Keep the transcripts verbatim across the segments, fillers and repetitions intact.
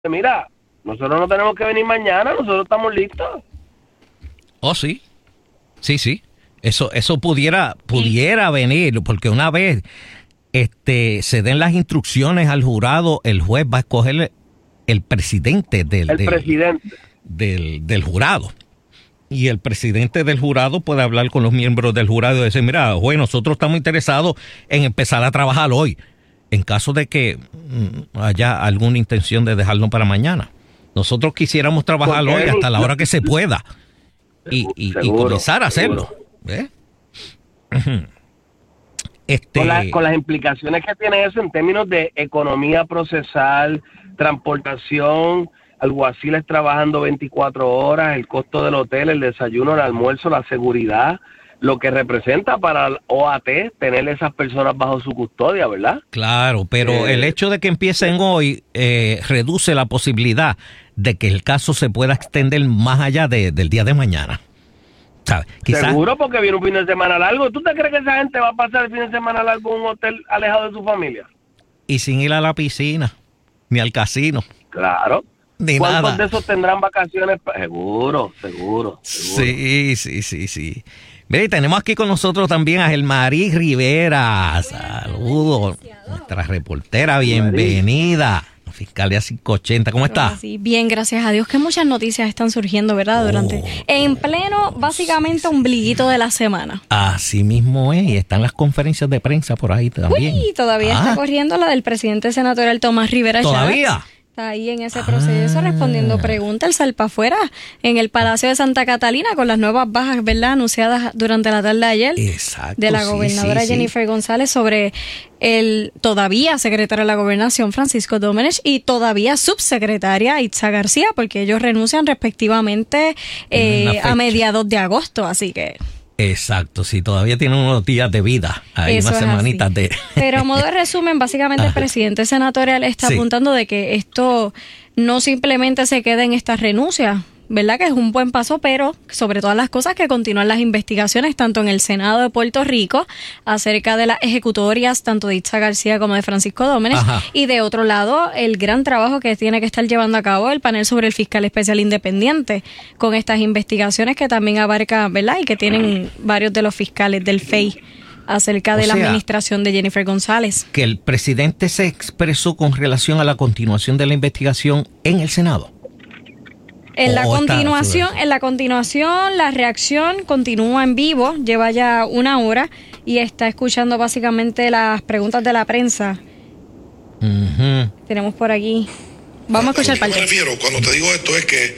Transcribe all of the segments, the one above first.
mira, nosotros no tenemos que venir mañana, nosotros estamos listos. Oh, sí, sí, sí. Eso, eso pudiera, pudiera venir, porque una vez este, se den las instrucciones al jurado, el juez va a escoger el presidente del, el del, presidente. del, del jurado. Y el presidente del jurado puede hablar con los miembros del jurado y decir, mira, juez, nosotros estamos interesados en empezar a trabajar hoy, en caso de que mm, haya alguna intención de dejarlo para mañana. Nosotros quisiéramos trabajar hoy hasta la hora que se pueda y, y, seguro, y comenzar a hacerlo. ¿Eh? Este... Con, la, con las implicaciones que tiene eso en términos de economía procesal, transportación, alguaciles trabajando veinticuatro horas, el costo del hotel, el desayuno, el almuerzo, la seguridad, lo que representa para el O A T tener esas personas bajo su custodia, ¿verdad? Claro, pero eh, el hecho de que empiecen hoy eh, reduce la posibilidad de que el caso se pueda extender más allá de, del día de mañana. ¿Sabes? Quizás... Seguro, porque viene un fin de semana largo. ¿Tú te crees que esa gente va a pasar el fin de semana largo en un hotel alejado de su familia? Y sin ir a la piscina, ni al casino. Claro. Ni ¿Cuántos nada. de esos tendrán vacaciones? Seguro, seguro, seguro. Sí, sí, sí, sí. Mire, tenemos aquí con nosotros también a Gelmarí Rivera. Saludos. Nuestra reportera, bienvenida. Fiscalía cinco ochenta, ¿cómo está? Sí, bien, gracias a Dios, que muchas noticias están surgiendo, ¿verdad? Durante, oh, en pleno, básicamente, ombliguito de la semana. Así mismo es, y están las conferencias de prensa por ahí también. Uy, todavía ah. está corriendo la del presidente senatorial Tomás Rivera Chávez. ¿Todavía? Está ahí en ese proceso ah. respondiendo preguntas, el salpafuera en el Palacio de Santa Catalina con las nuevas bajas, ¿verdad? Anunciadas durante la tarde de ayer. Exacto, de la sí, gobernadora sí, Jennifer sí. González sobre el todavía secretario de la Gobernación Francisco Domenech y todavía subsecretaria Itza García, porque ellos renuncian respectivamente eh, a mediados de agosto, así que... Exacto, sí, todavía tienen unos días de vida, hay Eso unas semanitas así. de... Pero a modo de resumen, básicamente el presidente senatorial está sí. apuntando de que esto no simplemente se queda en estas renuncias, ¿verdad? Que es un buen paso, pero sobre todas las cosas que continúan las investigaciones tanto en el Senado de Puerto Rico acerca de las ejecutorias tanto de Itza García como de Francisco Domenech. Ajá. Y de otro lado el gran trabajo que tiene que estar llevando a cabo el panel sobre el fiscal especial independiente con estas investigaciones que también abarca, ¿verdad? Y que tienen varios de los fiscales del F E I acerca de o la sea, administración de Jennifer González. Que el presidente se expresó con relación a la continuación de la investigación en el Senado. En la continuación, en la continuación, la reacción continúa en vivo, lleva ya una hora y está escuchando básicamente las preguntas de la prensa. Uh-huh. Tenemos por aquí. Vamos a escuchar parte. Lo que me refiero cuando te digo esto es que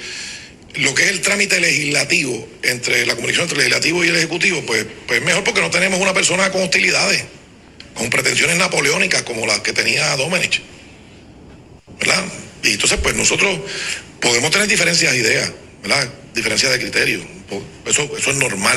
lo que es el trámite legislativo entre la comunicación entre el legislativo y el ejecutivo, pues, pues mejor porque no tenemos una persona con hostilidades, con pretensiones napoleónicas como las que tenía Domenech, ¿verdad? Y entonces, pues nosotros podemos tener diferencias de ideas, ¿verdad? Diferencias de criterio. Eso, eso es normal.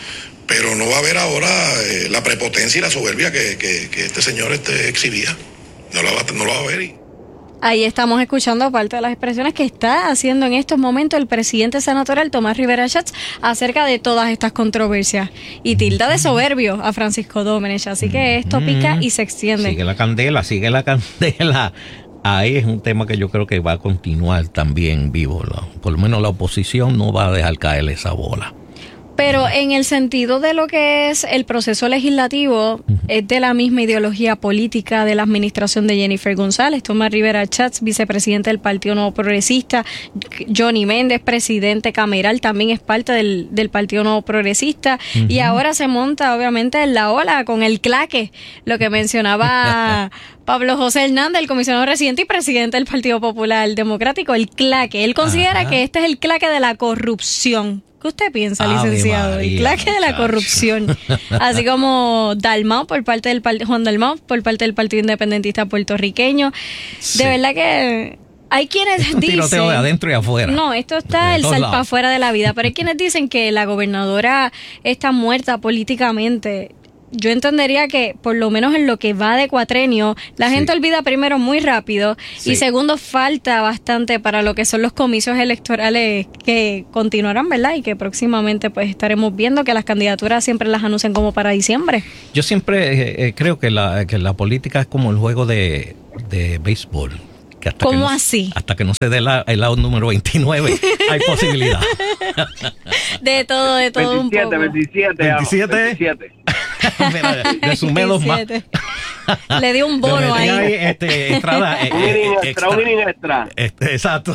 Pero no va a haber ahora eh, la prepotencia y la soberbia que, que, que este señor este, exhibía. No lo, va, no lo va a ver. Y... Ahí estamos escuchando parte de las expresiones que está haciendo en estos momentos el presidente senatorial Tomás Rivera Chávez acerca de todas estas controversias. Y tilda de soberbio a Francisco Domenech. Así que esto pica y se extiende. Sigue la candela, sigue la candela. Ahí es un tema que yo creo que va a continuar también vivo. Por lo menos la oposición no va a dejar caer esa bola. Pero en el sentido de lo que es el proceso legislativo, uh-huh. es de la misma ideología política de la administración de Jennifer González. Tomás Rivera Chávez, vicepresidente del Partido Nuevo Progresista. Johnny Méndez, presidente cameral, también es parte del, del Partido Nuevo Progresista. Uh-huh. Y ahora se monta, obviamente, en la ola con el claque, lo que mencionaba Pablo José Hernández, el comisionado residente y presidente del Partido Popular Democrático, el claque. Él considera Ajá. que este es el claque de la corrupción. ¿Qué usted piensa, ah, licenciado? María, el claque de la corrupción. Así como Dalmau por parte del Juan Dalmau por parte del Partido Independentista Puertorriqueño. Sí. De verdad que hay quienes es un dicen... tiroteo de adentro y afuera. No, esto está el salpa afuera de la vida. Pero hay quienes dicen que la gobernadora está muerta políticamente. Yo entendería que, por lo menos en lo que va de cuatrenio, la sí. gente olvida primero muy rápido sí. y segundo falta bastante para lo que son los comicios electorales que continuarán, ¿verdad? Y que próximamente pues estaremos viendo que las candidaturas siempre las anuncian como para diciembre. Yo siempre eh, creo que la, que la política es como el juego de, de béisbol. Que hasta ¿Cómo que no, así? Hasta que no se dé la, el lado número veintinueve, hay posibilidad. De todo, de todo veintisiete, un poco. veintisiete, veintisiete. veintisiete. Mira, le sumé dos más. Le di un bono ahí. ahí este, entrada, eh, Un inning eh, extra, extra. un inning extra. Este, exacto.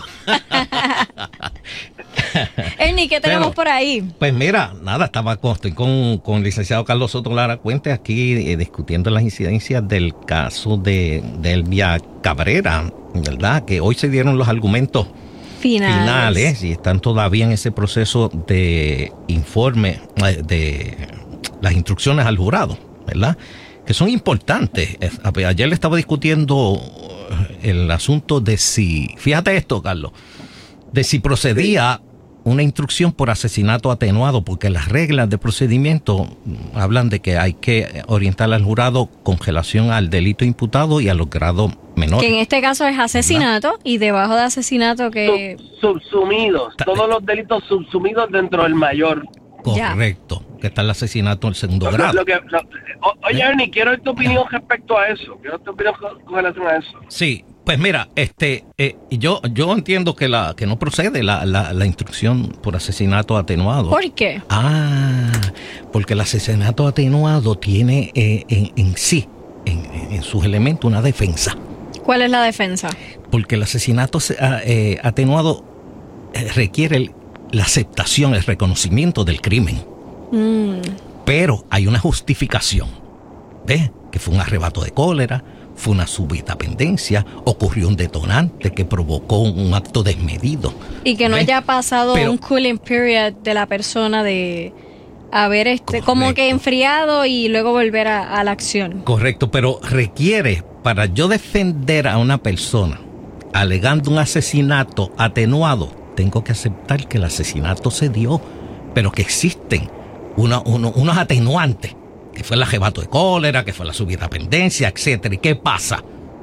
Ernie, ¿qué tenemos Pero, por ahí? Pues mira, nada, estaba con, estoy con, con el licenciado Carlos Soto Lara Cuente aquí eh, discutiendo las incidencias del caso de, de Elvia Cabrera, ¿verdad? Que hoy se dieron los argumentos Finales. finales y están todavía en ese proceso de informe, eh, de las instrucciones al jurado, ¿verdad? Que son importantes. Ayer le estaba discutiendo el asunto de si, fíjate esto, Carlos, de si procedía una instrucción por asesinato atenuado, porque las reglas de procedimiento hablan de que hay que orientar al jurado con relación al delito imputado y a los grados menores. Que en este caso es asesinato, ¿verdad? Y debajo de asesinato que... Sub, subsumidos, todos los delitos subsumidos dentro del mayor. Correcto, ya. Que está el asesinato en el segundo Lo, grado. lo que, lo, o, oye, Ernie, quiero tu opinión respecto a eso. Quiero tu opinión con, con relación a eso. Sí, pues mira, este, eh, yo, yo entiendo que la que no procede la, la, la instrucción por asesinato atenuado. ¿Por qué? Ah, porque el asesinato atenuado tiene eh, en, en sí, en, en sus elementos, una defensa. ¿Cuál es la defensa? Porque el asesinato eh, atenuado eh, requiere el, la aceptación, el reconocimiento del crimen. Mm. Pero hay una justificación, ¿ves? Que fue un arrebato de cólera, fue una súbita pendencia, ocurrió un detonante que provocó un acto desmedido. Y que no ¿ves? haya pasado Pero, un cooling period de la persona de haber este, correcto. como que enfriado y luego volver a, a la acción. Correcto, pero requiere, para yo defender a una persona alegando un asesinato atenuado, tengo que aceptar que el asesinato se dio, pero que existen una, uno, unos atenuantes, que fue el arrebato de cólera, que fue la subida pendencia, etcétera. ¿Y qué pasa?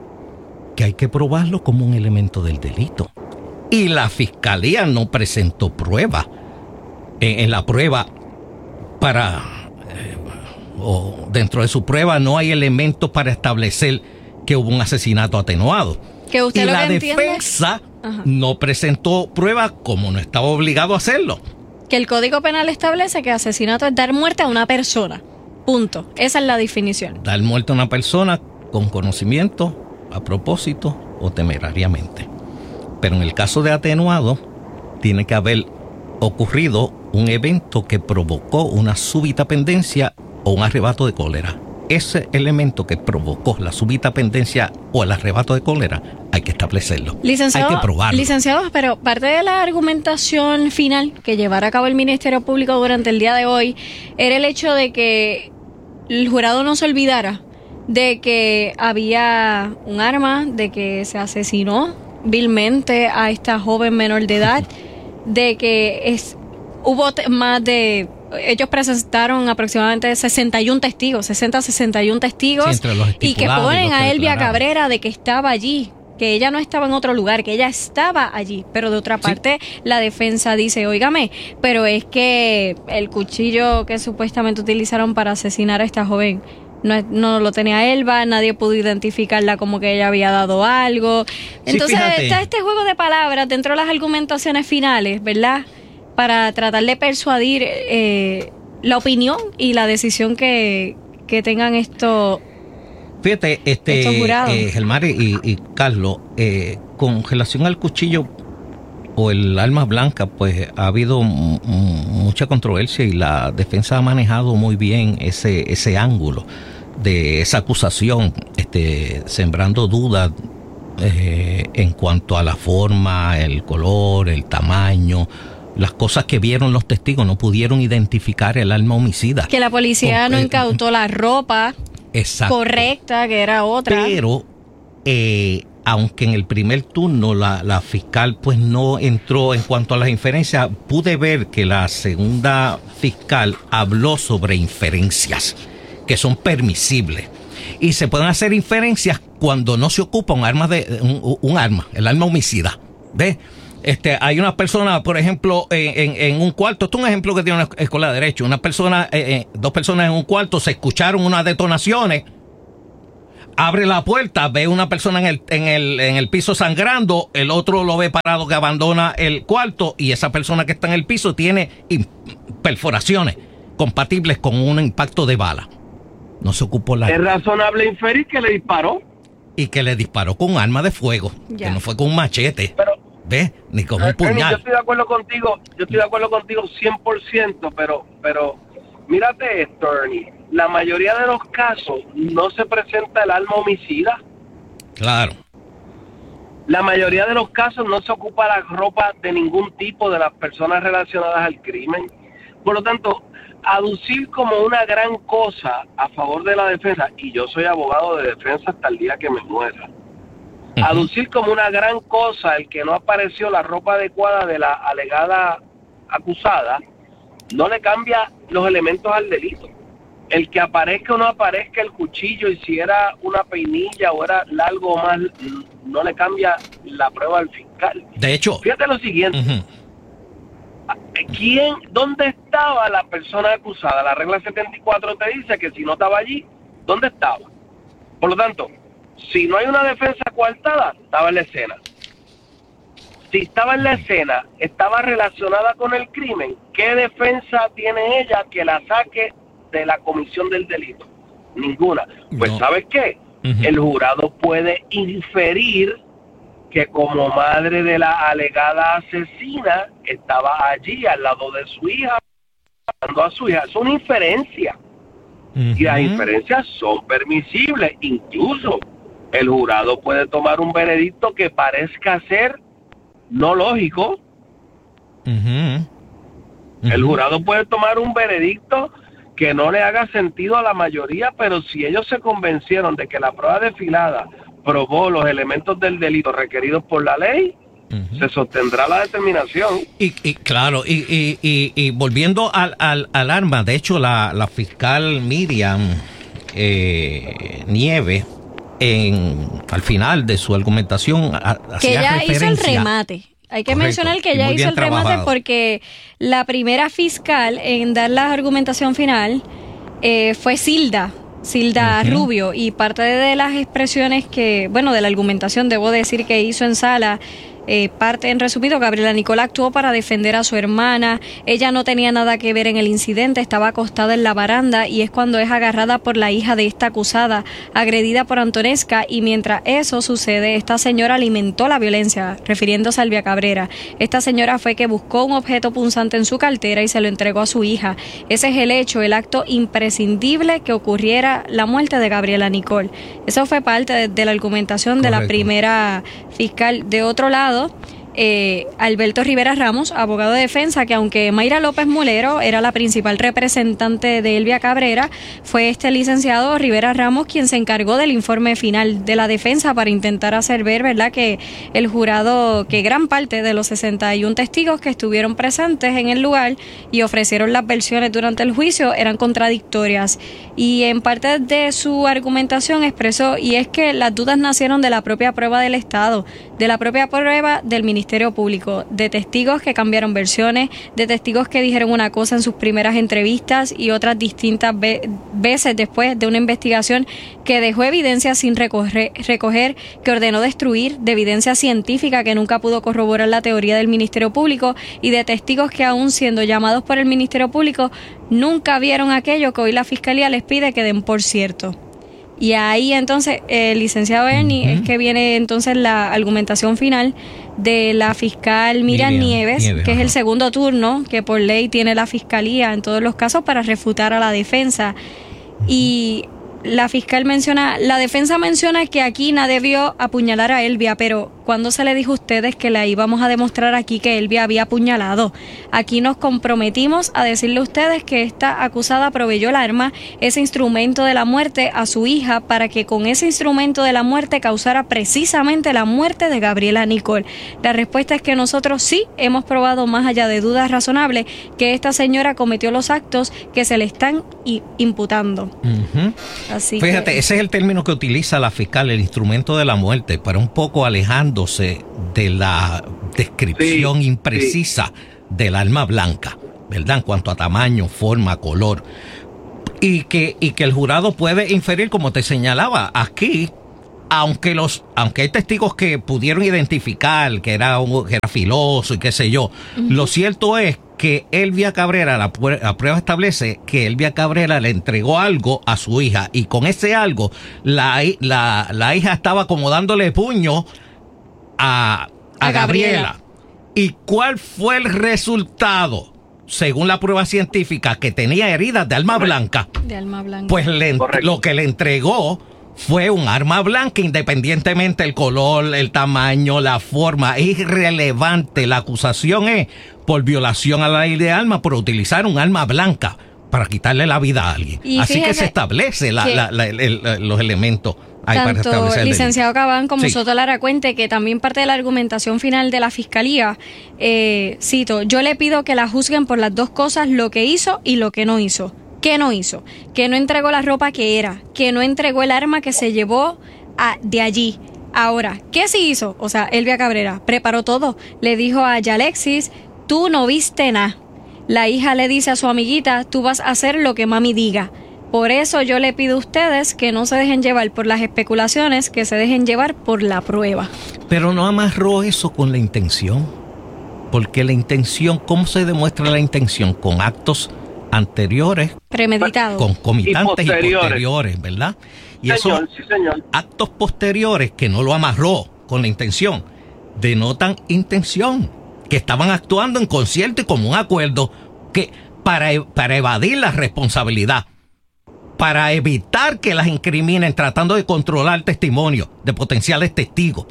Que hay que probarlo como un elemento del delito. Y la fiscalía no presentó prueba. En, en la prueba, para eh, o dentro de su prueba no hay elementos para establecer que hubo un asesinato atenuado. Que usted y lo la que entiende, defensa ajá, no presentó prueba como no estaba obligado a hacerlo. que el Código Penal establece que asesinato es dar muerte a una persona. Punto. Esa es la definición. Dar muerte a una persona con conocimiento, a propósito o temerariamente. Pero en el caso de atenuado, tiene que haber ocurrido un evento que provocó una súbita pendencia o un arrebato de cólera. Ese elemento que provocó la súbita pendencia o el arrebato de cólera, hay que establecerlo. Licenciado, hay que probarlo. Licenciado, pero parte de la argumentación final que llevara a cabo el Ministerio Público durante el día de hoy era el hecho de que el jurado no se olvidara de que había un arma, de que se asesinó vilmente a esta joven menor de edad, de que es hubo te- más de... Ellos presentaron aproximadamente sesenta y uno testigos, sesenta a sesenta y uno testigos, Sí, entre los y que estipulados y ponen los que a Elvia declararon. Cabrera de que estaba allí, que ella no estaba en otro lugar, que ella estaba allí. Pero de otra parte, sí, la defensa dice, óigame, pero es que el cuchillo que supuestamente utilizaron para asesinar a esta joven no, es- no lo tenía Elva, nadie pudo identificarla como que ella había dado algo. Entonces fíjate. está este juego de palabras dentro de las argumentaciones finales, ¿verdad? Para tratar de persuadir eh, la opinión y la decisión que, que tengan estos... Fíjate, este, estos jurados. eh, Gelmar y, y Carlos, eh, con relación al cuchillo o el arma blanca, pues ha habido m- m- mucha controversia y la defensa ha manejado muy bien ese, ese ángulo de esa acusación, este, sembrando dudas eh, en cuanto a la forma, el color, el tamaño. Las cosas que vieron los testigos no pudieron identificar el arma homicida. Que la policía Con- no eh, incautó la ropa Exacto. correcta, que era otra. Pero, eh, aunque en el primer turno la, la fiscal pues no entró en cuanto a las inferencias, pude ver que la segunda fiscal habló sobre inferencias que son permisibles. Y se pueden hacer inferencias cuando no se ocupa un arma, de, un, un arma, el arma homicida. ¿Ves? Este, hay una persona, por ejemplo, en, en, en un cuarto, esto es un ejemplo que tiene una escuela de derecho, una persona, eh, eh, dos personas en un cuarto, se escucharon unas detonaciones, abre la puerta, ve una persona en el, en el, en el piso sangrando, el otro lo ve parado que abandona el cuarto y esa persona que está en el piso tiene perforaciones compatibles con un impacto de bala. No se ocupó la... Es razonable inferir que le disparó. Y que le disparó con un arma de fuego, ya. Que no fue con un machete. Pero, ¿ves? Ni con un puñal. Yo estoy de acuerdo contigo, yo estoy de acuerdo contigo cien por ciento, pero, pero mírate esto, Ernie. La mayoría de los casos no se presenta el arma homicida. Claro. La mayoría de los casos no se ocupa la ropa de ningún tipo de las personas relacionadas al crimen. Por lo tanto, aducir como una gran cosa a favor de la defensa, y yo soy abogado de defensa hasta el día que me muera, uh-huh. Aducir como una gran cosa el que no apareció la ropa adecuada de la alegada acusada, no le cambia los elementos al delito. El que aparezca o no aparezca el cuchillo y si era una peinilla o era largo o más, no le cambia la prueba al fiscal. De hecho, fíjate lo siguiente. Uh-huh. ¿Quién, dónde estaba la persona acusada? La regla setenta y cuatro te dice que si no estaba allí, ¿dónde estaba? Por lo tanto, si no hay una defensa coartada, estaba en la escena. Si estaba en la escena, estaba relacionada con el crimen, ¿qué defensa tiene ella que la saque de la comisión del delito? Ninguna. Pues, no. ¿Sabes qué? Uh-huh. El jurado puede inferir que como madre de la alegada asesina estaba allí al lado de su hija, dando a su hija. Es una inferencia. Uh-huh. Y las inferencias son permisibles. Incluso el jurado puede tomar un veredicto que parezca ser no lógico. Uh-huh. Uh-huh. El jurado puede tomar un veredicto que no le haga sentido a la mayoría, pero si ellos se convencieron de que la prueba desfilada probó los elementos del delito requeridos por la ley, uh-huh. se sostendrá la determinación. Y, y claro, y, y, y, y volviendo al, al, al arma, de hecho la, la fiscal Miriam eh, Nieves, en, al final de su argumentación, hacía que ella referencia, hizo el remate. Hay que Correcto. mencionar que ella hizo el remate trabajado. Porque la primera fiscal en dar la argumentación final eh, fue Silda. Silda uh-huh. Rubio, y parte de las expresiones que, bueno, de la argumentación, debo decir que hizo en sala, eh, parte en resumido, Gabriela Nicol actuó para defender a su hermana, ella no tenía nada que ver en el incidente, estaba acostada en la baranda y es cuando es agarrada por la hija de esta acusada, agredida por Antonesca, y mientras eso sucede, esta señora alimentó la violencia, refiriéndose a Elvia Cabrera. Esta señora fue que buscó un objeto punzante en su cartera y se lo entregó a su hija. Ese es el hecho, el acto imprescindible que ocurriera la muerte de Gabriela Nicol. Eso fue parte de, de la argumentación Correcto. de la primera fiscal. De otro lado, Eh, Alberto Rivera Ramos, abogado de defensa, que aunque Mayra López Mulero era la principal representante de Elvia Cabrera, fue este licenciado Rivera Ramos quien se encargó del informe final de la defensa para intentar hacer ver, ¿verdad?, que el jurado, que gran parte de los sesenta y uno testigos que estuvieron presentes en el lugar y ofrecieron las versiones durante el juicio eran contradictorias. Y en parte de su argumentación expresó, y es que las dudas nacieron de la propia prueba del Estado, de la propia prueba del Ministerio Público, de testigos que cambiaron versiones, de testigos que dijeron una cosa en sus primeras entrevistas y otras distintas ve- veces después de una investigación que dejó evidencia sin recoger, recoger, que ordenó destruir, de evidencia científica que nunca pudo corroborar la teoría del Ministerio Público, y de testigos que aún siendo llamados por el Ministerio Público nunca vieron aquello que hoy la Fiscalía les pide que den por cierto. Y ahí entonces, el eh, licenciado Ernie, uh-huh. es que viene entonces la argumentación final de la fiscal Miriam, Miriam Nieves, Nieves, que ajá. es el segundo turno que por ley tiene la Fiscalía en todos los casos para refutar a la defensa. Uh-huh. Y la fiscal menciona, la defensa menciona que aquí nadie vio apuñalar a Elvia, pero ¿cuándo se le dijo a ustedes que la íbamos a demostrar aquí que Elvia había apuñalado? Aquí nos comprometimos a decirle a ustedes que esta acusada proveyó el arma, ese instrumento de la muerte, a su hija para que con ese instrumento de la muerte causara precisamente la muerte de Gabriela Nicol. La respuesta es que nosotros sí hemos probado, más allá de dudas razonables, que esta señora cometió los actos que se le están imputando. Uh-huh. Así Fíjate, que... ese es el término que utiliza la fiscal, el instrumento de la muerte, para un poco alejándose de la descripción sí, imprecisa sí. del arma blanca, ¿verdad? En cuanto a tamaño, forma, color. Y que, y que el jurado puede inferir, como te señalaba, aquí, aunque los, aunque hay testigos que pudieron identificar que era un, que era filoso y qué sé yo, uh-huh. Lo cierto es que Elvia Cabrera, la, la prueba establece que Elvia Cabrera le entregó algo a su hija, y con ese algo, la, la, la hija estaba como dándole puño a, a, a Gabriela. Gabriela. ¿Y cuál fue el resultado? Según la prueba científica, que tenía heridas de arma blanca. De arma blanca. Pues le, lo que le entregó fue un arma blanca, independientemente del color, el tamaño, la forma. Es irrelevante. La acusación es por violación a la ley de armas, por utilizar un arma blanca para quitarle la vida a alguien. Y así que se establece la, la, la, el, el, los elementos. Tanto el licenciado Cabán como sí. Soto Lara Cuente, que también parte de la argumentación final de la fiscalía, eh, cito, yo le pido que la juzguen por las dos cosas, lo que hizo y lo que no hizo. ¿Qué no hizo? Que no entregó la ropa que era, que no entregó el arma que se llevó a, de allí. Ahora, ¿qué sí hizo? O sea, Elvia Cabrera preparó todo, le dijo a Yalexis, tú no viste nada. La hija le dice a su amiguita, tú vas a hacer lo que mami diga. Por eso yo le pido a ustedes que no se dejen llevar por las especulaciones, que se dejen llevar por la prueba. Pero no amarró eso con la intención. Porque la intención, ¿cómo se demuestra la intención? Con actos anteriores. Premeditados. Concomitantes y posteriores, y posteriores, ¿verdad? Y señor, esos sí, señor. actos posteriores que no lo amarró con la intención, denotan intención. Que estaban actuando en concierto y como un acuerdo que para, para evadir la responsabilidad. Para evitar que las incriminen, tratando de controlar testimonio de potenciales testigos,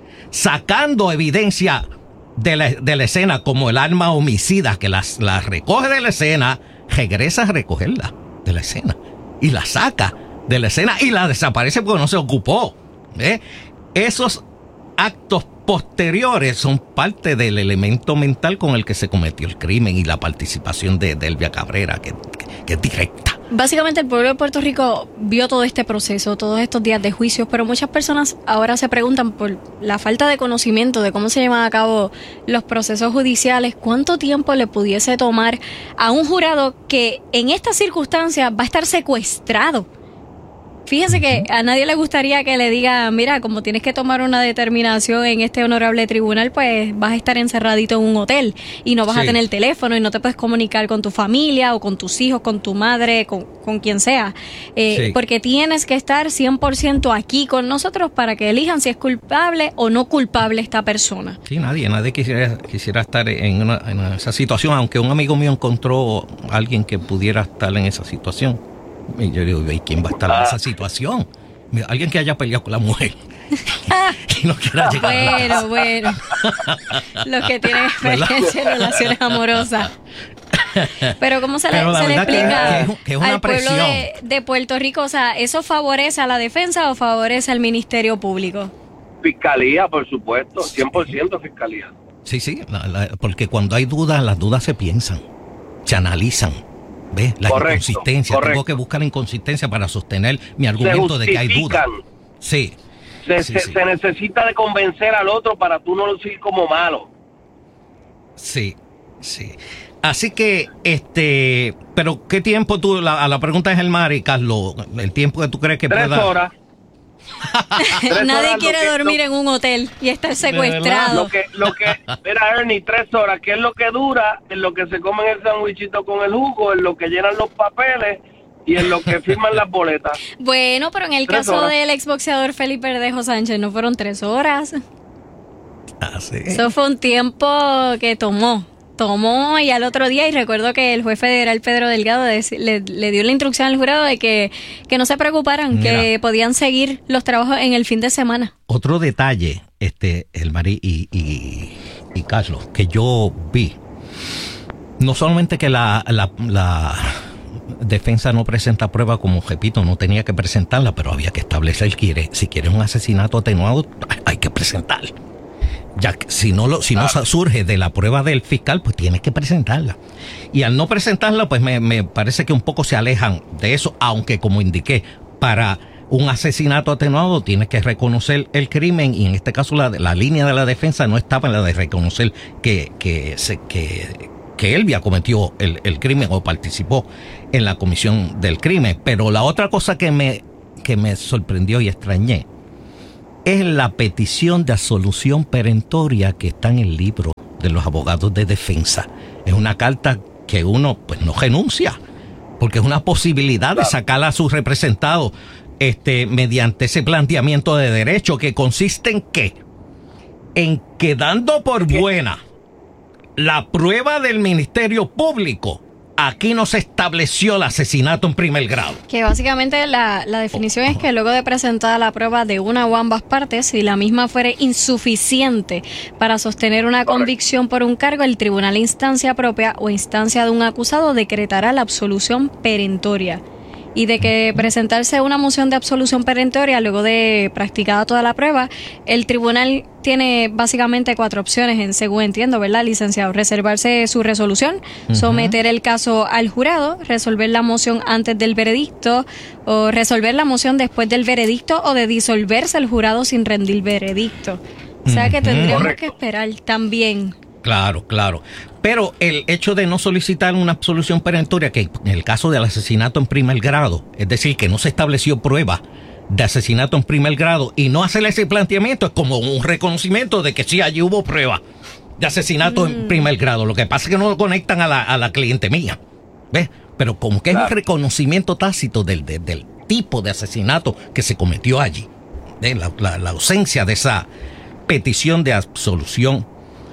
sacando evidencia de la, de la escena como el arma homicida, que las, las recoge de la escena, regresa a recogerla de la escena y la saca de la escena y la desaparece porque no se ocupó. ¿eh? Esos actos posteriores son parte del elemento mental con el que se cometió el crimen y la participación de, de Elvia Cabrera, que, que, que es directa. Básicamente el pueblo de Puerto Rico vio todo este proceso, todos estos días de juicios, pero muchas personas ahora se preguntan por la falta de conocimiento de cómo se llevan a cabo los procesos judiciales, cuánto tiempo le pudiese tomar a un jurado que en estas circunstancias va a estar secuestrado. Fíjense que a nadie le gustaría que le diga, mira, como tienes que tomar una determinación en este honorable tribunal, pues vas a estar encerradito en un hotel y no vas sí. a tener teléfono y no te puedes comunicar con tu familia o con tus hijos, con tu madre, con, con quien sea. Eh, sí. Porque tienes que estar cien por ciento aquí con nosotros para que elijan si es culpable o no culpable esta persona. Sí, nadie, nadie quisiera, quisiera estar en, una, en esa situación, aunque un amigo mío encontró a alguien que pudiera estar en esa situación. Y yo digo, ¿y quién va a estar en esa situación? Alguien que haya peleado con la mujer y no quiera llegar bueno, a la bueno. Los que tienen experiencia en relaciones amorosas. Pero ¿cómo se, Pero le, se le explica que es, que es una al pueblo de, de Puerto Rico? O sea, ¿eso favorece a la defensa o favorece al Ministerio Público? Fiscalía, por supuesto, cien por ciento fiscalía. Sí, sí, la, la, porque cuando hay dudas, las dudas se piensan, se analizan. ¿Ves? La correcto, inconsistencia. Correcto. Tengo que buscar la inconsistencia para sostener mi argumento de que hay dudas. Sí. Se, sí, se, sí. se necesita de convencer al otro para tú no lucir como malo. Sí, sí. Así que, este, pero ¿qué tiempo tú, la, a la pregunta de Germán y Carlos, el tiempo que tú crees que Tres pueda... horas. Nadie horas, quiere que, dormir lo, en un hotel y estar secuestrado. Lo que, lo que, mira, Ernie, tres horas, que es lo que dura, en lo que se comen el sandwichito con el jugo, en lo que llenan los papeles y en lo que firman las boletas. Bueno, pero en el tres caso horas. Del exboxeador Felipe Verdejo Sánchez no fueron tres horas. Ah, sí. Eso fue un tiempo que tomó. Tomó y al otro día, y recuerdo que el juez federal Pedro Delgado de, le, le dio la instrucción al jurado de que, que no se preocuparan, Mira, que podían seguir los trabajos en el fin de semana. Otro detalle, este, el Mari y, y, y Carlos, que yo vi, no solamente que la, la, la defensa no presenta prueba, como repito, no tenía que presentarla, pero había que establecer quiere, si quiere un asesinato atenuado, hay que presentarla. Ya que si no lo, si no ah. surge de la prueba del fiscal, pues tienes que presentarla. Y al no presentarla, pues me, me parece que un poco se alejan de eso, aunque como indiqué, para un asesinato atenuado tienes que reconocer el crimen, y en este caso la, la línea de la defensa no estaba en la de reconocer que, que, se, que, que Elvia cometió el, el crimen o participó en la comisión del crimen. Pero la otra cosa que me, que me sorprendió y extrañé es la petición de absolución perentoria que está en el libro de los abogados de defensa. Es una carta que uno pues no renuncia, porque es una posibilidad de sacar a sus representados este, mediante ese planteamiento de derecho, que consiste en qué? En que dando por buena la prueba del Ministerio Público, aquí no se estableció el asesinato en primer grado. Que básicamente la, la definición oh, es que luego de presentar la prueba de una o ambas partes, si la misma fuere insuficiente para sostener una convicción por un cargo, el tribunal instancia propia o instancia de un acusado decretará la absolución perentoria. Y de que presentarse una moción de absolución perentoria luego de practicada toda la prueba, el tribunal tiene básicamente cuatro opciones, en, según entiendo, ¿verdad, licenciado? Reservarse su resolución, uh-huh. someter el caso al jurado, resolver la moción antes del veredicto, o resolver la moción después del veredicto, o de disolverse el jurado sin rendir veredicto. O sea que tendríamos Correcto. que esperar también. Claro, claro. Pero el hecho de no solicitar una absolución perentoria, que en el caso del asesinato en primer grado, es decir, que no se estableció prueba de asesinato en primer grado, y no hacer ese planteamiento es como un reconocimiento de que sí, allí hubo prueba de asesinato mm. en primer grado. Lo que pasa es que no lo conectan a la, a la cliente mía, ¿ves? Pero como que claro. es un reconocimiento tácito del, del, del tipo de asesinato que se cometió allí, ¿ves? La, la, la ausencia de esa petición de absolución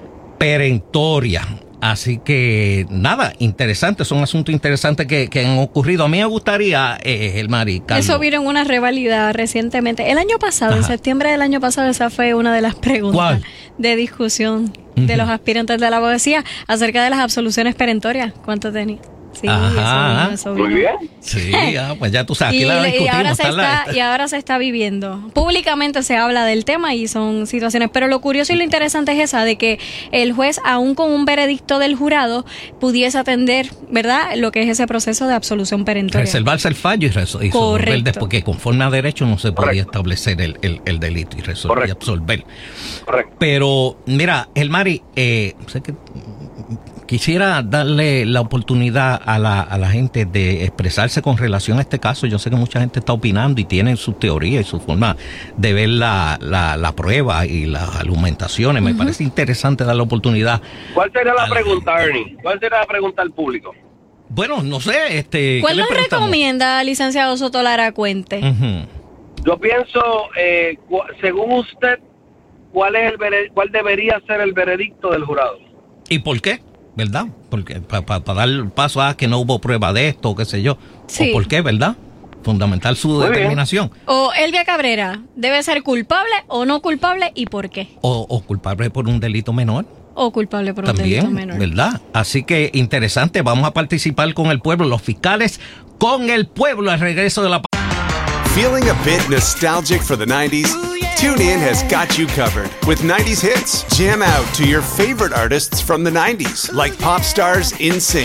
perentoria. Así que, nada, interesante, son asuntos interesantes que, que han ocurrido. A mí me gustaría, eh, el Mari, Carlos. Eso vino en una revalida recientemente. El año pasado, Ajá. en septiembre del año pasado, esa fue una de las preguntas ¿Cuál? de discusión uh-huh. de los aspirantes de la abogacía acerca de las absoluciones perentorias. ¿Cuánto tenía? Sí, Ajá, eso, eso muy bien. Sí, ah, pues ya tú sabes, aquí y, la discutimos. Y ahora, se está, la... y ahora se está viviendo. Públicamente se habla del tema y son situaciones. Pero lo curioso y lo interesante es esa, de que el juez, aún con un veredicto del jurado, pudiese atender, ¿verdad?, lo que es ese proceso de absolución perentoria. Reservarse el fallo y, resolver, y resolver después, porque conforme a derecho no se podía Correcto. establecer el, el, el delito y resolver Correcto. y absolver. Correcto. Pero, mira, el Mari, eh, sé que... Quisiera darle la oportunidad a la, a la gente de expresarse con relación a este caso. Yo sé que mucha gente está opinando y tiene sus teorías y su forma de ver la, la, la prueba y las argumentaciones. Me uh-huh. parece interesante dar la oportunidad. ¿Cuál sería la pregunta, la Ernie? ¿Cuál sería la pregunta al público? Bueno, no sé. este. ¿Cuál nos recomienda, licenciado Soto Lara, cuente? Uh-huh. Yo pienso, eh, cu- según usted, ¿cuál, es el vered- ¿cuál debería ser el veredicto del jurado? ¿Y por qué? ¿Verdad? Porque para pa, pa dar el paso a que no hubo prueba de esto, o qué sé yo. Sí. ¿O por qué, verdad? Fundamental su Muy determinación. Bien. O Elvia Cabrera, ¿debe ser culpable o no culpable y por qué? O, o culpable por un delito menor. O culpable por También, un delito menor. ¿Verdad? Así que interesante, vamos a participar con el pueblo, los fiscales con el pueblo al regreso de la... Feeling a bit nostalgic for the nineties? TuneIn has got you covered with nineties hits. Jam out to your favorite artists from the nineties, like pop stars NSYNC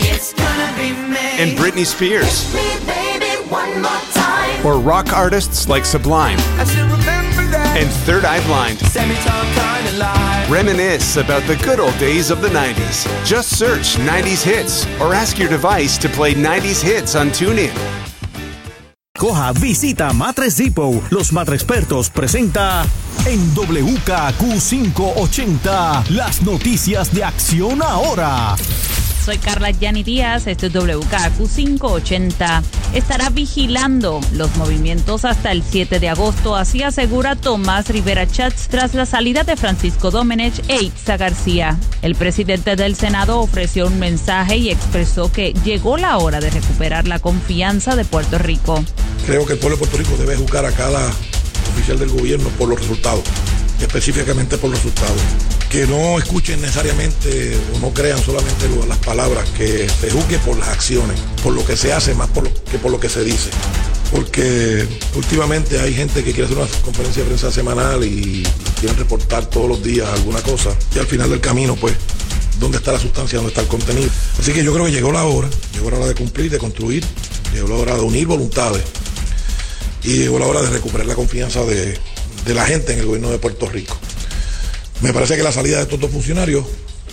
and Britney Spears, or rock artists like Sublime and Third Eye Blind. Reminisce about the good old days of the nineties. Just search nineties hits or ask your device to play nineties hits on TuneIn. Coja, visita Matres Depot. Los Matrespertos presenta en W K Q quinientos ochenta las noticias de Acción Ahora. Soy Carla Yani Díaz, esto es W K Q quinientos ochenta. Estará vigilando los movimientos hasta el siete de agosto, así asegura Tomás Rivera Chats tras la salida de Francisco Domenech e Itza García. El presidente del Senado ofreció un mensaje y expresó que llegó la hora de recuperar la confianza de Puerto Rico. Creo que el pueblo de Puerto Rico debe juzgar a cada oficial del gobierno por los resultados, específicamente por los resultados. Que no escuchen necesariamente o no crean solamente las palabras, que se juzgue por las acciones, por lo que se hace más por lo, que por lo que se dice. Porque últimamente hay gente que quiere hacer una conferencia de prensa semanal y quieren reportar todos los días alguna cosa, y al final del camino, pues, ¿dónde está la sustancia? ¿Dónde está el contenido? Así que yo creo que llegó la hora, llegó la hora de cumplir, de construir, llegó la hora de unir voluntades y llegó la hora de recuperar la confianza de, de la gente en el gobierno de Puerto Rico. Me parece que la salida de estos dos funcionarios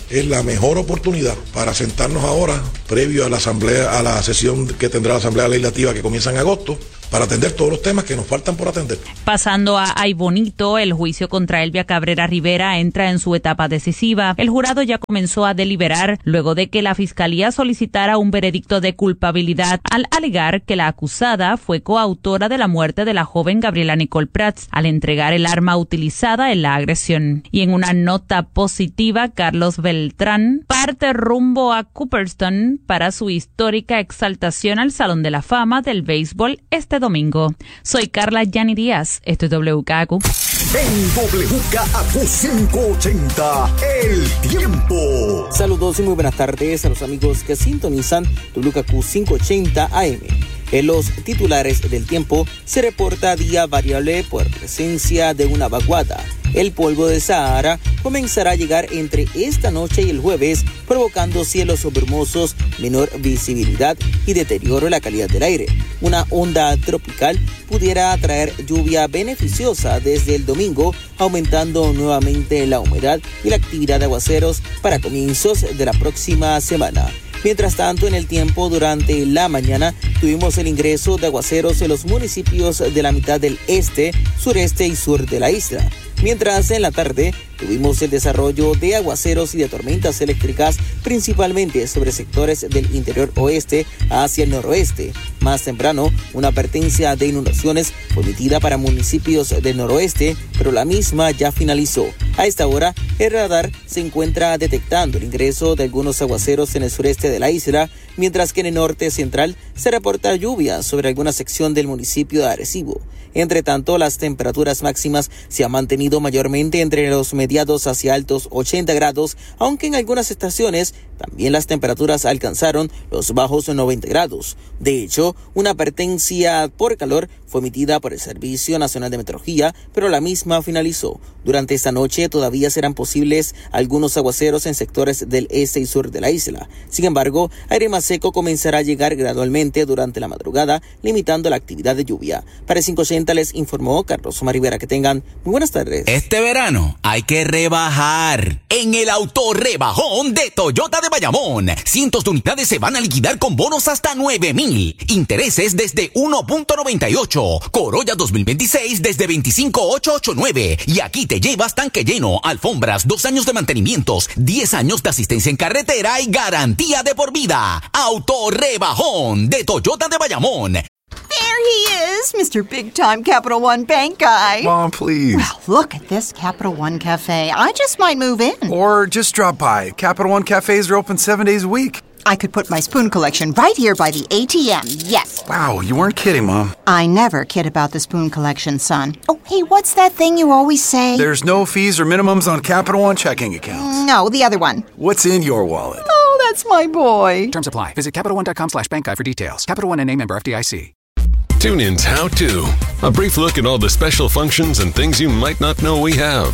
es la mejor oportunidad para sentarnos ahora, previo a la asamblea, a la sesión que tendrá la Asamblea Legislativa que comienza en agosto, para atender todos los temas que nos faltan por atender. Pasando a Ay Bonito, el juicio contra Elvia Cabrera Rivera entra en su etapa decisiva. El jurado ya comenzó a deliberar luego de que la fiscalía solicitara un veredicto de culpabilidad al alegar que la acusada fue coautora de la muerte de la joven Gabriela Nicole Prats al entregar el arma utilizada en la agresión. Y en una nota positiva, Carlos Beltrán parte rumbo a Cooperstown para su histórica exaltación al Salón de la Fama del Béisbol este domingo. Soy Carla Yani Díaz, esto es W K A Q. En W K A Q quinientos ochenta, el tiempo. Saludos y muy buenas tardes a los amigos que sintonizan W K A Q quinientos ochenta A M. En los titulares del tiempo se reporta día variable por presencia de una vaguada. El polvo de Sahara comenzará a llegar entre esta noche y el jueves, provocando cielos brumosos, menor visibilidad y deterioro en la calidad del aire. Una onda tropical pudiera traer lluvia beneficiosa desde el domingo, aumentando nuevamente la humedad y la actividad de aguaceros para comienzos de la próxima semana. Mientras tanto, en el tiempo, durante la mañana, tuvimos el ingreso de aguaceros en los municipios de la mitad del este, sureste y sur de la isla. Mientras en la tarde tuvimos el desarrollo de aguaceros y de tormentas eléctricas, principalmente sobre sectores del interior oeste hacia el noroeste. Más temprano, una advertencia de inundaciones fue emitida para municipios del noroeste, pero la misma ya finalizó. A esta hora, el radar se encuentra detectando el ingreso de algunos aguaceros en el sureste de la isla, mientras que en el norte central se reporta lluvia sobre alguna sección del municipio de Arecibo. Entre tanto, las temperaturas máximas se han mantenido mayormente entre los mediados hacia altos ochenta grados, aunque en algunas estaciones también las temperaturas alcanzaron los bajos noventa grados. De hecho, una advertencia por calor fue emitida por el Servicio Nacional de Meteorología, pero la misma finalizó. Durante esta noche todavía serán posibles algunos aguaceros en sectores del este y sur de la isla. Sin embargo, aire más seco comenzará a llegar gradualmente durante la madrugada, limitando la actividad de lluvia. Para cinco ochenta les informó Carlos Omar Rivera. Que tengan muy buenas tardes. Este verano hay que rebajar en el auto rebajón de Toyota de Bayamón. Cientos de unidades se van a liquidar con bonos hasta nueve mil. Intereses desde uno punto noventa y ocho. Corolla dos mil veintiséis desde veinticinco mil ochocientos ochenta y nueve. Y aquí te llevas tanque lleno, alfombras, dos años de mantenimientos, diez años de asistencia en carretera y garantía de por vida. Auto rebajón de Toyota de Bayamón. There he is, Mister Big Time Capital One Bank guy. Mom, please. Well, look at this Capital One Cafe. I just might move in. Or just drop by. Capital One cafes are open seven days a week. I could put my spoon collection right here by the A T M, yes. Wow, you weren't kidding, Mom. I never kid about the spoon collection, son. Oh, hey, what's that thing you always say? There's no fees or minimums on Capital One checking accounts. No, the other one. What's in your wallet? Oh, that's my boy. Terms apply. Visit CapitalOne.com slash bank guide for details. Capital One N A member F D I C. TuneIn's How To. A brief look at all the special functions and things you might not know we have.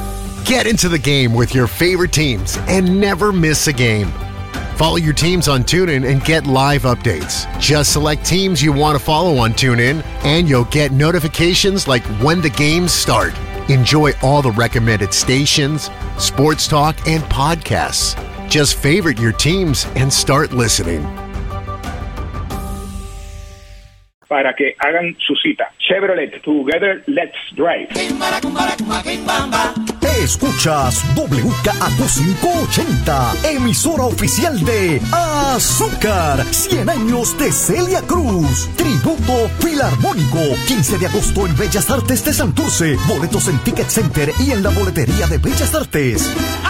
Get into the game with your favorite teams and never miss a game. Follow your teams on TuneIn and get live updates. Just select teams you want to follow on TuneIn, and you'll get notifications like when the games start. Enjoy all the recommended stations, sports talk, and podcasts. Just favorite your teams and start listening. Para que hagan su cita. Chevrolet, Together Let's Drive. Escuchas W K A Q quinientos ochenta, emisora oficial de Azúcar, cien años de Celia Cruz, tributo filarmónico, quince de agosto en Bellas Artes de Santurce, boletos en Ticket Center y en la boletería de Bellas Artes.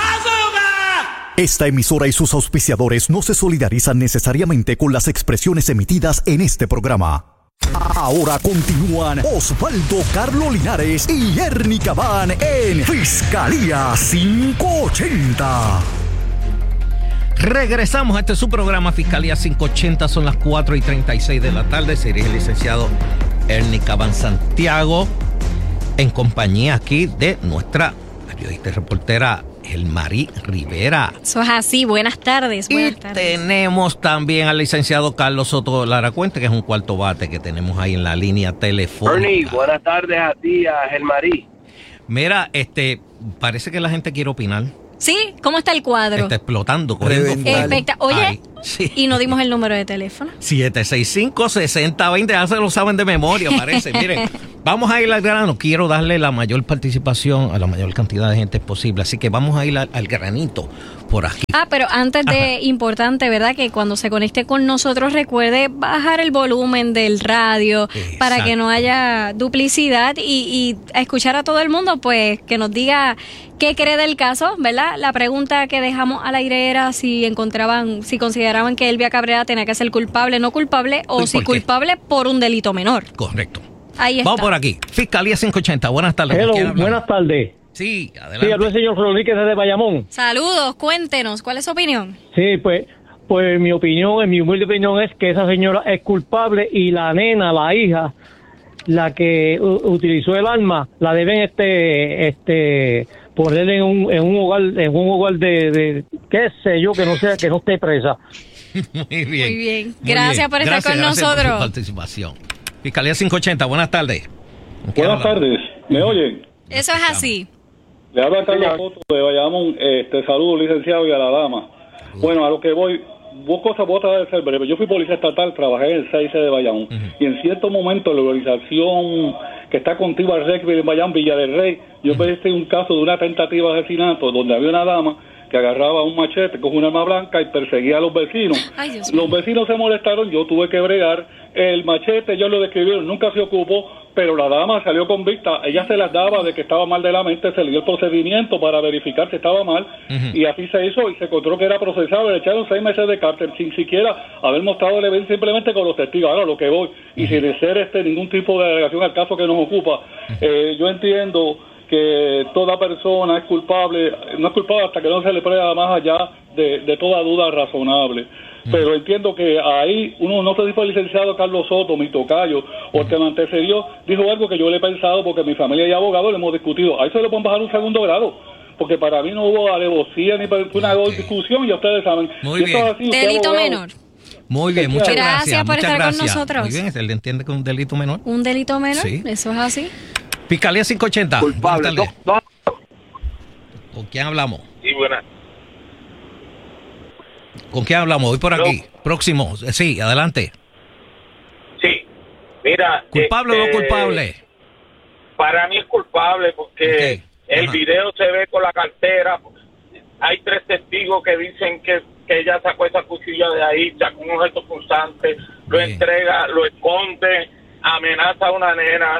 Esta emisora y sus auspiciadores no se solidarizan necesariamente con las expresiones emitidas en este programa. Ahora continúan Osvaldo Carlo Linares y Ernie Cabán en Fiscalía quinientos ochenta. Regresamos a este su programa Fiscalía quinientos ochenta. Son las cuatro y treinta y seis de la tarde. Se dirige el licenciado Ernie Cabán Santiago en compañía aquí de nuestra periodista y reportera Elmarí Rivera. Eso es así. Buenas tardes. Buenas y tardes. Tenemos también al licenciado Carlos Soto Laracuente, que es un cuarto bate que tenemos ahí en la línea telefónica. Ernie, buenas tardes a ti, a Elmarí. Mira, este, parece que la gente quiere opinar ¿Sí? ¿Cómo está el cuadro? Está explotando, corriendo fuego. Especta- Oye, Ay, sí. y no dimos el número de teléfono. siete seis cinco, seis cero dos cero, ya se lo saben de memoria, parece. Miren, vamos a ir al grano. Quiero darle la mayor participación a la mayor cantidad de gente posible. Así que vamos a ir al, al granito por aquí. Ah, pero antes de, Ajá. importante, ¿verdad? Que cuando se conecte con nosotros recuerde bajar el volumen del radio. Exacto. Para que no haya duplicidad y, y escuchar a todo el mundo, pues que nos diga qué cree del caso, ¿verdad? La pregunta que dejamos al aire era si encontraban, si consideraban que Elvia Cabrera tenía que ser culpable, no culpable, o ¿Y si por qué? culpable por un delito menor. Correcto. Ahí está. Vamos por aquí. Fiscalía quinientos ochenta, buenas tardes. Hello, ¿Con quién hablamos? buenas tardes. Sí, adelante. Sí, hablo el señor Rodríguez desde Bayamón. Saludos, cuéntenos, ¿cuál es su opinión? Sí, pues, pues mi opinión, en mi humilde opinión es que esa señora es culpable y la nena, la hija, la que u- utilizó el arma, la deben este, este, poner en un, en un hogar, en un hogar de, de, qué sé yo, que no sea, que no esté presa. Muy bien. Muy bien. Muy Gracias bien. por estar Gracias, con gracias por nosotros. su participación. Fiscalía quinientos ochenta, buenas tardes. ¿Con quién Buenas hablamos? tardes, ¿me oyen? Eso es así. Le habla Carlos Soto de Bayamón, este, saludo licenciado y a la dama. Bueno, a lo que voy, dos cosas, voy a tratar de ser breve. Yo fui policía estatal, trabajé en el seis C de Bayamón, uh-huh. y en cierto momento la organización que está contigo al R E C de Bayamón, Villa del Rey, yo uh-huh. pedí un caso de una tentativa de asesinato donde había una dama que agarraba un machete con un arma blanca y perseguía a los vecinos. Ay, Dios los mío. vecinos se molestaron, yo tuve que bregar. El machete, ellos lo describieron, nunca se ocupó, pero la dama salió convicta. Ella se las daba de que estaba mal de la mente, se le dio el procedimiento para verificar si estaba mal, uh-huh. y así se hizo, y se encontró que era procesado, le echaron seis meses de cárcel sin siquiera haber mostrado el evento, simplemente con los testigos. Ahora, lo que voy, uh-huh. y sin ser este ningún tipo de delegación al caso que nos ocupa, uh-huh. eh, yo entiendo que toda persona es culpable, no es culpable hasta que no se le prueba más allá de, de toda duda razonable. Pero entiendo que ahí uno no se dijo el licenciado Carlos Soto, mi tocayo, o el que me antecedió, dijo algo que yo le he pensado porque mi familia y abogado le hemos discutido. Ahí se le pueden bajar un segundo grado, porque para mí no hubo alevosía ni fue una okay. discusión, y ustedes saben. Muy bien. Así, delito menor. Muy bien, muchas gracias. Gracias por muchas estar gracias. con nosotros. Muy bien, ¿él entiende que es un delito menor? ¿Un delito menor? Sí. Eso es así. Fiscalía quinientos ochenta. Culpable. Buenas No, tardes. no. ¿Con quién hablamos? Sí, buenas. ¿Con quién hablamos? Voy por aquí. No. Próximo. Sí, adelante. Sí. Mira. ¿Culpable este, o no culpable? Para mí es culpable porque okay. el video se ve con la cartera. Hay tres testigos que dicen que, que ella sacó esa cuchilla de ahí, sacó un objeto punzante, lo Bien. entrega, lo esconde, amenaza a una nena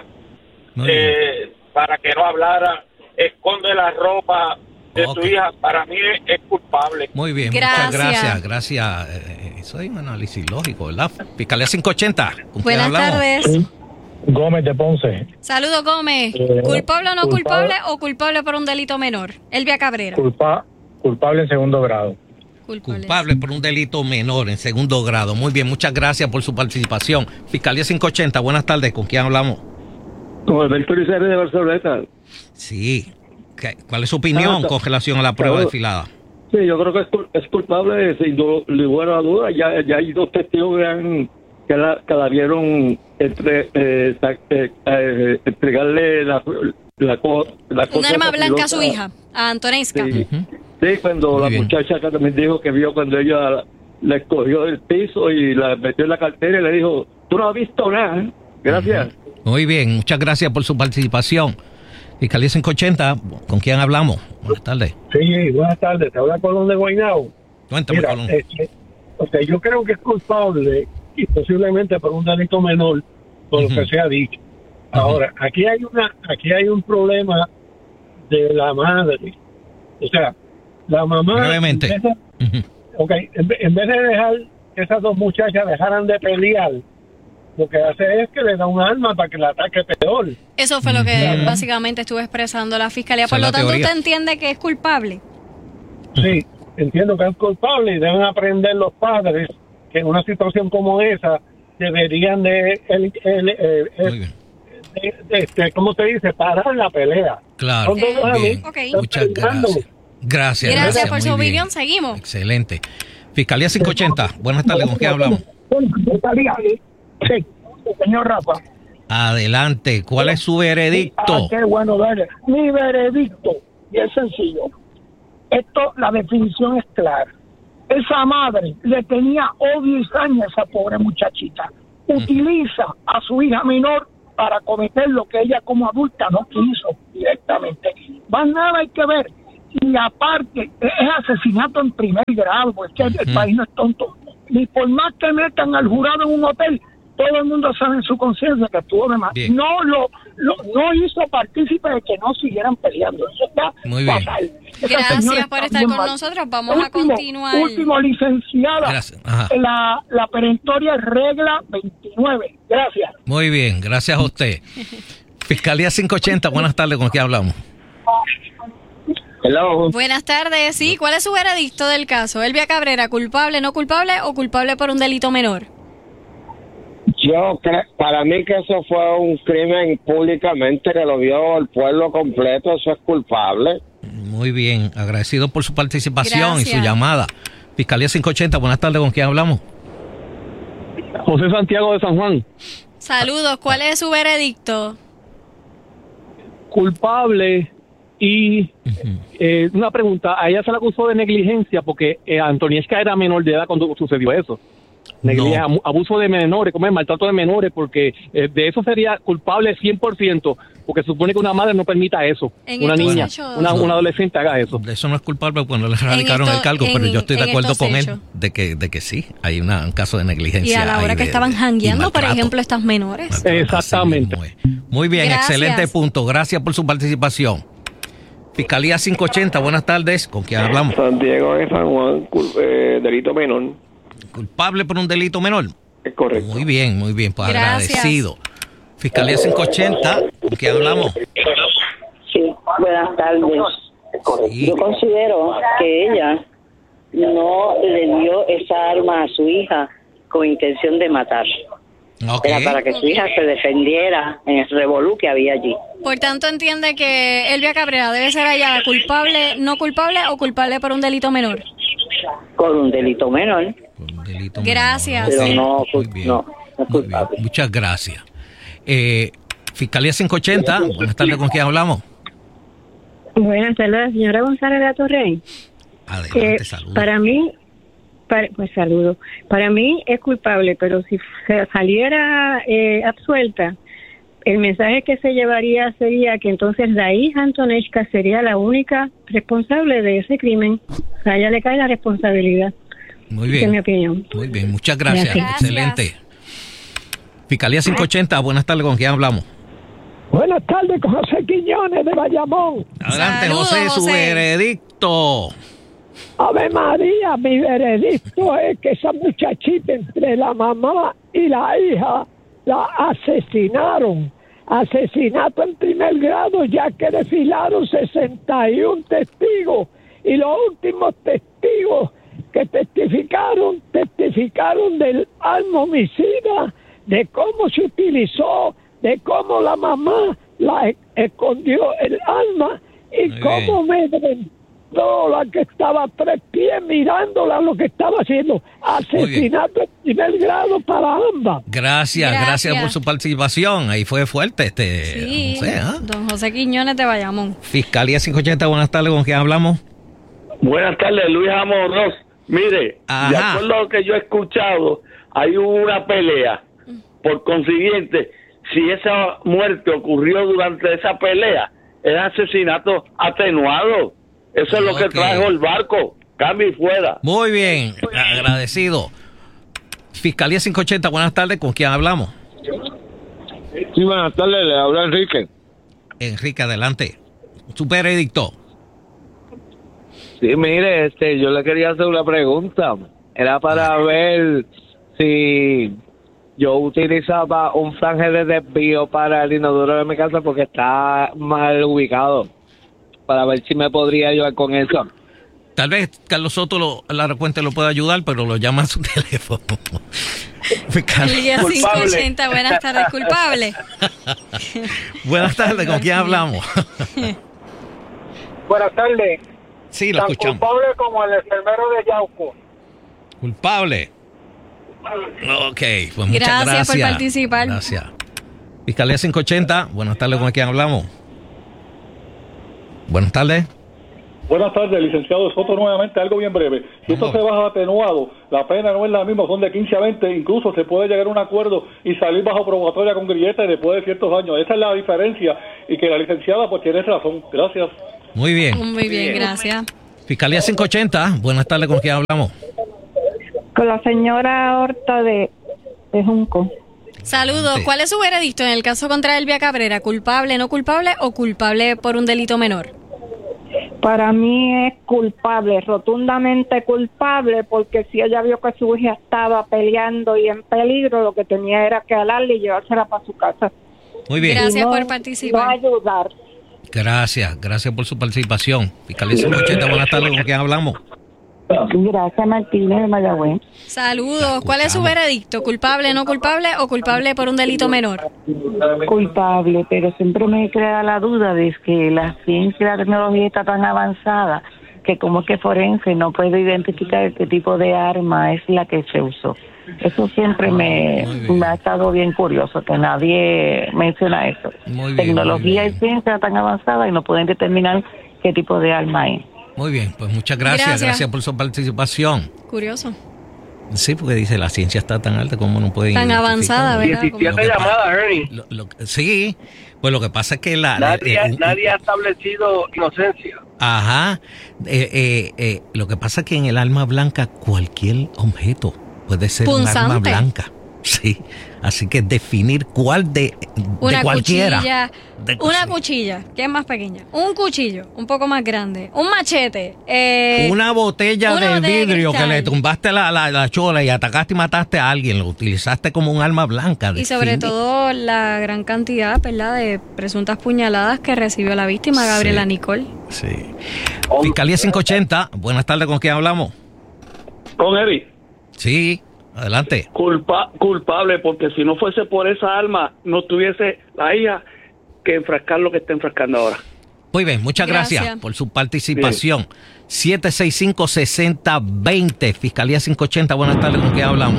eh, para que no hablara, esconde la ropa de okay. su hija. Para mí es, es culpable. Muy bien, gracias. muchas gracias. Gracias. Eh, eso es un análisis lógico, ¿verdad? Fiscalía quinientos ochenta. Buenas tardes. Gómez de Ponce. Saludos, Gómez. Eh, ¿Culpable o no culpable, culpable o culpable por un delito menor? Elvia Cabrera. Culpa, culpable en segundo grado. Culpable. culpable por un delito menor en segundo grado. Muy bien, muchas gracias por su participación. Fiscalía quinientos ochenta, buenas tardes. ¿Con quién hablamos? Con Alberto Rizarri de Barcelona. Sí. ¿Cuál es su opinión ah, con relación a la prueba claro. desfilada? Sí, yo creo que es, es culpable, sin lugar a duda. Ya, ya hay dos testigos que, han, que, la, que la vieron entre, eh, eh, eh, entregarle la, la, la un arma blanca a su hija, a Antonesca. Sí, uh-huh. sí cuando Muy la bien. muchacha también dijo que vio cuando ella la escogió del piso y la metió en la cartera y le dijo, tú no has visto nada. Gracias. Uh-huh. Muy bien, muchas gracias por su participación. Fiscalía quinientos ochenta, ¿con quién hablamos? Buenas tardes. Sí, buenas tardes. Te habla Colón de Guaynabo. Cuéntame, Mira, Colón. Este, o sea, yo creo que es culpable y posiblemente por un delito menor, por uh-huh. lo que se ha dicho. Uh-huh. Ahora, aquí hay una, aquí hay un problema de la madre. O sea, la mamá... Brevemente. En vez de, uh-huh. okay, en, en vez de dejar que esas dos muchachas dejaran de pelear, lo que hace es que le da un arma para que la ataque peor. Eso fue lo que básicamente estuvo expresando la fiscalía. Por lo tanto, ¿usted entiende que es culpable? Sí, entiendo que es culpable y deben aprender los padres que en una situación como esa deberían de, el, el, el, el, de, de, de, ¿cómo se dice? Parar la pelea. Claro. Eh, bien. Okay. Muchas gracias. Gracias. Gracias, gracias por su opinión. Seguimos. Excelente. Fiscalía quinientos ochenta. Buenas tardes. ¿Con quién hablamos? Sí, señor Rafa. Adelante, ¿cuál es su veredicto? Ah, qué bueno, dale. Mi veredicto, y es sencillo. Esto, la definición es clara. Esa madre le tenía odio y saña a esa pobre muchachita. Utiliza a su hija menor para cometer lo que ella como adulta no quiso directamente. Más nada hay que ver. Y aparte, es asesinato en primer grado, porque uh-huh. el país no es tonto. Ni por más que metan al jurado en un hotel, todo el mundo sabe en su conciencia que estuvo de más. No lo, lo no hizo partícipe de que no siguieran peleando. Eso está muy bien. fatal. Gracias por estar con mal. nosotros. Vamos último, a continuar. Último, licenciada. La, la perentoria regla veintinueve. Gracias. Muy bien, gracias a usted. Fiscalía quinientos ochenta, buenas tardes, ¿con quién hablamos? Hello. Buenas tardes, sí. ¿Cuál es su veredicto del caso? Elvia Cabrera, ¿culpable, no culpable o culpable por un delito menor? Yo creo, para mí que eso fue un crimen públicamente que lo vio el pueblo completo, eso es culpable. Muy bien, agradecido por su participación Gracias. y su llamada. Fiscalía quinientos ochenta, buenas tardes, ¿con quién hablamos? José Santiago de San Juan. Saludos, ¿cuál es su veredicto? Culpable y uh-huh. eh, una pregunta, a ella se le acusó de negligencia porque eh, Antoniesca era menor de edad cuando sucedió eso. Negligencia, no. Abuso de menores, como es maltrato de menores, porque eh, de eso sería culpable cien por ciento, porque se supone que una madre no permita eso, una niña, una, no, una adolescente haga eso. De eso no es culpable cuando le radicaron esto, el cargo, en, pero yo estoy de acuerdo con él de que, de que sí, hay una, un caso de negligencia. Y a la hora que de, estaban jangueando, por ejemplo, estas menores. Maltrato. Exactamente. Muy, muy bien, Gracias. Excelente punto, gracias por su participación. Fiscalía quinientos ochenta, buenas tardes, ¿con quién hablamos? Santiago de San Juan, eh, delito menor. ¿Culpable por un delito menor? Es correcto. Muy bien, muy bien, pues Gracias. agradecido. Fiscalía quinientos ochenta, ¿con quién hablamos? Sí, buenas tardes. Sí. Yo considero que ella no le dio esa arma a su hija con intención de matar. Okay. Era para que su hija se defendiera en el revolú que había allí. Por tanto, entiende que Elvia Cabrera debe ser hallada culpable, no culpable o culpable por un delito menor. Por un delito menor. Un delito gracias. Pero sí. no, Muy bien. no, no es culpable. Bien. Muchas gracias. Eh, Fiscalía quinientos ochenta, buenas tardes, ¿con quién hablamos? Buenas tardes, señora González de la Torrey. Adelante, eh, saludos. Para mí, para, pues saludo. Para mí es culpable, pero si saliera eh, absuelta, el mensaje que se llevaría sería que entonces la hija Antoniesca sería la única responsable de ese crimen. A ella le cae la responsabilidad. Muy bien. Es mi opinión. Muy bien, muchas gracias. Gracias. Excelente. Fiscalía quinientos ochenta, buenas tardes, ¿con quién hablamos? Buenas tardes, con José Quiñones de Bayamón. Adelante, Saludos, José, su José. veredicto. Ave María, mi veredicto es que esa muchachita entre la mamá y la hija la asesinaron. Asesinato en primer grado, ya que desfilaron sesenta y uno testigos y los últimos testigos que testificaron, testificaron del arma homicida, de cómo se utilizó, de cómo la mamá la e- escondió el arma y Muy cómo me aventó la que estaba a tres pies mirándola lo que estaba haciendo. Asesinato en primer grado para ambas. Gracias, gracias, Gracias por su participación. Ahí fue fuerte este. Sí, No sé, ¿ah? don José Quiñones de Bayamón. Fiscalía quinientos ochenta, buenas tardes, ¿con quién hablamos? Buenas tardes, Luis Amorós. Mire, Ajá. de acuerdo a lo que yo he escuchado, hay una pelea. Por consiguiente, si esa muerte ocurrió durante esa pelea, es asesinato atenuado. Eso es lo que Ok. trajo el barco. Cambio y fuera. Muy bien, agradecido. Fiscalía quinientos ochenta, buenas tardes, ¿con quién hablamos? Sí, buenas tardes, le habla Enrique. Enrique, adelante. Su veredicto. Sí, mire, este, yo le quería hacer una pregunta. Era para ver si yo utilizaba un franje de desvío para el inodoro de mi casa porque está mal ubicado. Para ver si me podría ayudar con eso. Tal vez Carlos Soto, lo, la recuente lo pueda ayudar, pero lo llama a su teléfono. Fiscalía quinientos ochenta, buenas tardes, culpable. Buenas tardes, ¿con quién hablamos? Buenas tardes. Sí, lo Tan escuchamos. culpable como el enfermero de Yauco. Culpable. Ok, pues muchas Gracias gracias. por participar. Gracias. Fiscalía quinientos ochenta, buenas tardes, ¿con quién hablamos? Buenas tardes. Buenas tardes, licenciado Soto, nuevamente, algo bien breve. Si esto se baja atenuado, la pena no es la misma, son de quince a veinte, incluso se puede llegar a un acuerdo y salir bajo probatoria con grillete después de ciertos años. Esa es la diferencia, y que la licenciada pues tiene razón. Gracias. Muy bien. Muy bien, gracias. Fiscalía cinco ochenta, buenas tardes, ¿con quién hablamos? Con la señora Horta de, de Junco. Saludos. ¿Cuál es su veredicto en el caso contra Elvia Cabrera? ¿Culpable, no culpable o culpable por un delito menor? Para mí es culpable, rotundamente culpable, porque si ella vio que su hija estaba peleando y en peligro, lo que tenía era que alarle y llevársela para su casa. Muy bien. Gracias no, por participar. No ayudar. Gracias, gracias por su participación. Fiscalía cinco ochenta, buenas tardes, ¿con quién hablamos? Gracias, Martínez de Mayagüez. Saludos. ¿Cuál es su veredicto? ¿Culpable, no culpable o culpable por un delito menor? Culpable, pero siempre me crea la duda de que la ciencia y la tecnología está tan avanzada que como es que forense no puede identificar qué tipo de arma es la que se usó. Eso siempre me, me ha estado bien curioso, que nadie menciona eso. Muy bien, Tecnología muy y ciencia tan avanzada y no pueden determinar qué tipo de arma es. Muy bien, pues muchas gracias, gracias, gracias por su participación. Curioso. Sí, porque dice, la ciencia está tan alta como no puede tan avanzada, ¿verdad? diecisiete llamadas, Ernie. Lo, lo, sí, pues lo que pasa es que la... Nadie, eh, nadie ha establecido inocencia. Ajá. Eh, eh, eh, lo que pasa es que en el arma blanca cualquier objeto puede ser punzante. Un arma blanca. Sí, así que definir cuál de, una de cualquiera. Cuchilla, de una cuchilla, que es más pequeña. Un cuchillo, un poco más grande. Un machete. Eh, una botella una de botella vidrio de que le tumbaste la, la, la chola y atacaste y mataste a alguien. Lo utilizaste como un arma blanca. Y sobre Definir. todo la gran cantidad, ¿verdad?, de presuntas puñaladas que recibió la víctima, Gabriela Sí. Nicole. Sí. Fiscalía cinco ochenta, buenas tardes, ¿con quién hablamos? Con Eddie. Sí. Adelante. Culpa, culpable, porque si no fuese por esa arma, no tuviese la hija que enfrascar lo que está enfrascando ahora. Muy bien, muchas gracias, Gracias. por su participación. siete seis cinco, seis cero dos cero, Fiscalía cinco ochenta, buenas tardes, ¿con quién hablamos?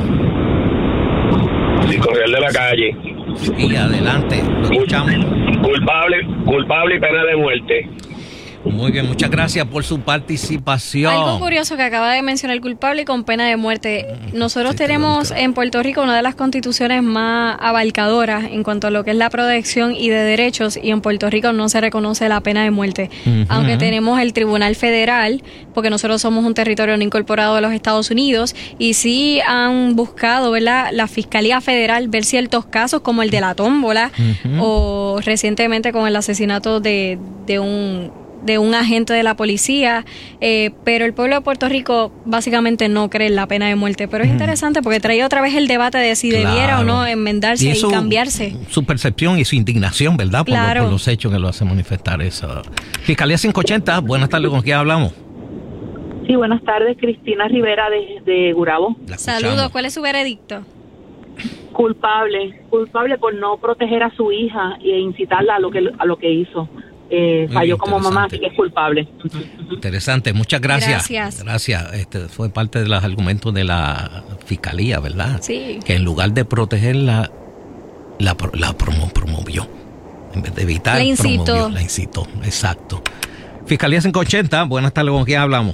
Sí, corriel de la calle. Sí, adelante, lo escuchamos. Culpable, culpable y pena de muerte. Muy bien, muchas gracias por su participación. Algo curioso que acaba de mencionar el culpable y con pena de muerte. Nosotros sí, tenemos en Puerto Rico una de las constituciones más abarcadoras en cuanto a lo que es la protección y de derechos, y en Puerto Rico no se reconoce la pena de muerte. Uh-huh. Aunque tenemos el Tribunal Federal, porque nosotros somos un territorio no incorporado de los Estados Unidos, y sí han buscado, ¿verdad?, la Fiscalía Federal ver ciertos casos como el de la tómbola, uh-huh, o recientemente con el asesinato de, de un... de un agente de la policía, eh, pero el pueblo de Puerto Rico básicamente no cree en la pena de muerte. Pero es interesante porque trae otra vez el debate de si claro. debiera o no enmendarse y, eso, y cambiarse. Su percepción y su indignación, ¿verdad? Por, claro. lo, por los hechos que lo hacen manifestar eso. Fiscalía cinco ochenta, buenas tardes, ¿con quién hablamos? Sí, buenas tardes, Cristina Rivera de, de Gurabo. Saludos, ¿cuál es su veredicto? Culpable, culpable por no proteger a su hija e incitarla a lo que, a lo que hizo. Eh, falló como mamá, así que es culpable. Interesante, muchas gracias. Gracias. Gracias. Este fue parte de los argumentos de la fiscalía, ¿verdad? Sí. Que en lugar de protegerla, la, la promo, promovió. En vez de evitar, la incitó. promovió, la incitó. Exacto. Fiscalía cinco ochenta, buenas tardes, ¿con quién hablamos?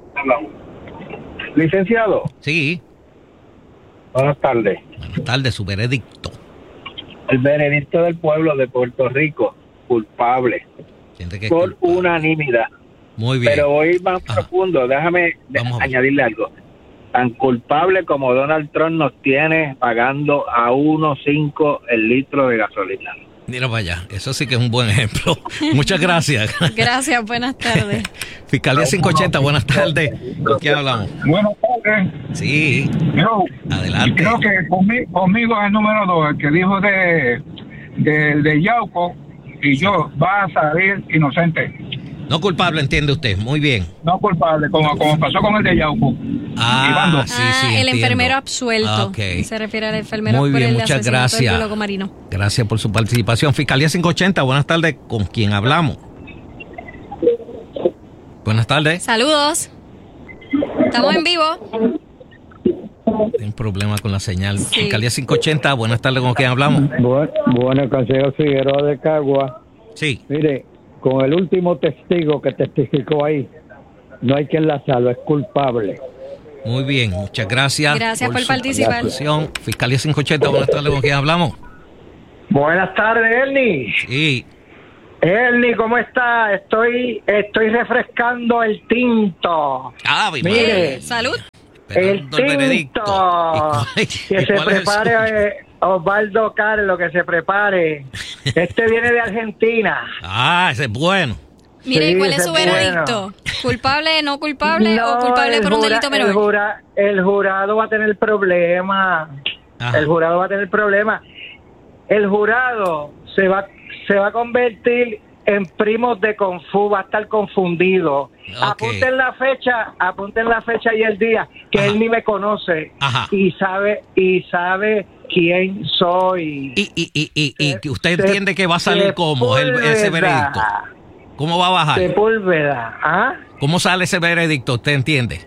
Licenciado. Sí. Buenas tardes. Buenas tardes, su veredicto. El veredicto del pueblo de Puerto Rico. Culpable que por culpable. unanimidad. Muy bien. Pero voy más ah. profundo. Déjame Vamos añadirle algo. Tan culpable como Donald Trump nos tiene pagando a uno cinco el litro de gasolina. Mira para allá. Eso sí que es un buen ejemplo. Muchas gracias. Gracias. Buenas tardes. Fiscalía cinco ochenta. Buenas tardes. ¿Con quién hablamos? Buenas tardes. Sí. Yo, Adelante. Creo que conmigo, conmigo es el número dos, el que dijo de, de, de Yauco. Y yo, va a salir inocente. No culpable, entiende usted. Muy bien. No culpable, como, como pasó con el de Yauco. Ah, sí, sí, ah, el entiendo. enfermero absuelto. Ah, okay. Se refiere al enfermero Muy por bien, el muchas asesinato gracias. del biólogo marino. Gracias por su participación. Fiscalía cinco ochenta, buenas tardes. ¿Con quién hablamos? Buenas tardes. Saludos. Estamos en vivo. Hay un problema con la señal. Sí. Fiscalía cinco ochenta, buenas tardes, ¿con quién hablamos? Bueno, bueno, Consejo Figueroa de Cagua. Sí. Mire, con el último testigo que testificó ahí, no hay quien la salve, es culpable. Muy bien, muchas gracias. Gracias por, por participar. Fiscalía cinco ochenta, buenas tardes, ¿con quién hablamos? Buenas tardes, Ernie. Sí. Ernie, ¿cómo está? Estoy estoy refrescando el tinto. Ah, mire, eh, salud. El tinto. Que se prepare eh, Osvaldo Carlos, que se prepare. Este viene de Argentina. Ah, ese es bueno. Mire, sí, ¿cuál es su veredicto? Bueno. ¿Culpable, no culpable no, o culpable por un jura, delito menor? El, jura, el jurado va a tener problemas. El jurado va a tener problemas. El jurado se va se va a convertir en primos de Confú, va a estar confundido. Okay. Apunten la fecha, apunten la fecha y el día, que Ajá. él ni me conoce. Ajá. y sabe y sabe quién soy. Y y y y, y que usted se, entiende que va a salir como el, ese veredicto. ¿Cómo va a bajar? Sepúlveda, ¿ah? ¿Cómo sale ese veredicto? ¿Usted entiende?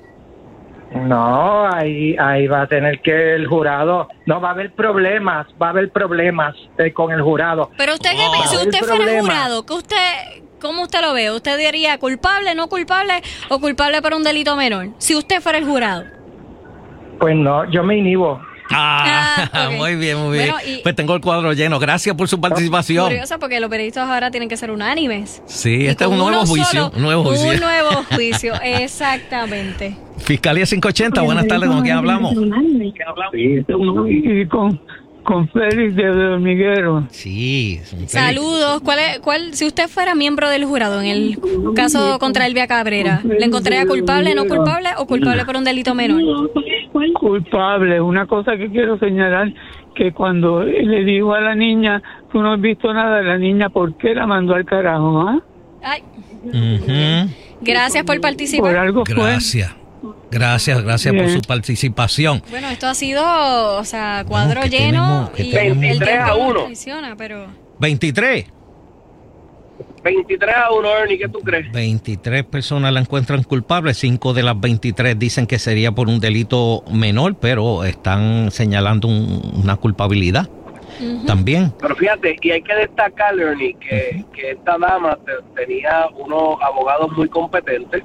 No, ahí ahí va a tener que el jurado, no va a haber problemas, va a haber problemas eh, con el jurado. Pero usted, oh. que, si usted fuera problemas. jurado, ¿qué usted, ¿cómo usted lo ve? ¿Usted diría culpable, no culpable o culpable por un delito menor? Si usted fuera el jurado. Pues no, yo me inhibo. Ah, ah okay. Muy bien, muy bien. Bueno, y, pues tengo el cuadro lleno. Gracias por su participación. Curioso porque los veredictos ahora tienen que ser unánimes. Sí, este es un nuevo juicio. Un nuevo juicio. Un nuevo juicio, exactamente. Fiscalía cinco ochenta, buenas tardes, ¿con quién hablamos? Sí, y con, con Félix de Hormiguero. Sí. Saludos. ¿Cuál es, cuál, si usted fuera miembro del jurado en el caso contra Elvia Cabrera, ¿le encontraría culpable, no culpable o culpable por un delito menor? Culpable. Una cosa que quiero señalar, que cuando le dijo a la niña, tú no has visto nada de la niña, ¿por qué la mandó al carajo? ¿Ah? Ay. Uh-huh. Gracias por participar. Por algo Gracias. Fue. Gracias, gracias Bien. por su participación. Bueno, esto ha sido, o sea, cuadro no, lleno tenemos, y veintitrés a uno. Pero... ¿veintitrés? veintitrés a uno, Ernie, ¿qué tú crees? veintitrés personas la encuentran culpable, cinco de las veintitrés dicen que sería por un delito menor, pero están señalando un, una culpabilidad uh-huh. también. Pero fíjate, y hay que destacar, Ernie, que, uh-huh. que esta dama te, tenía unos abogados muy competentes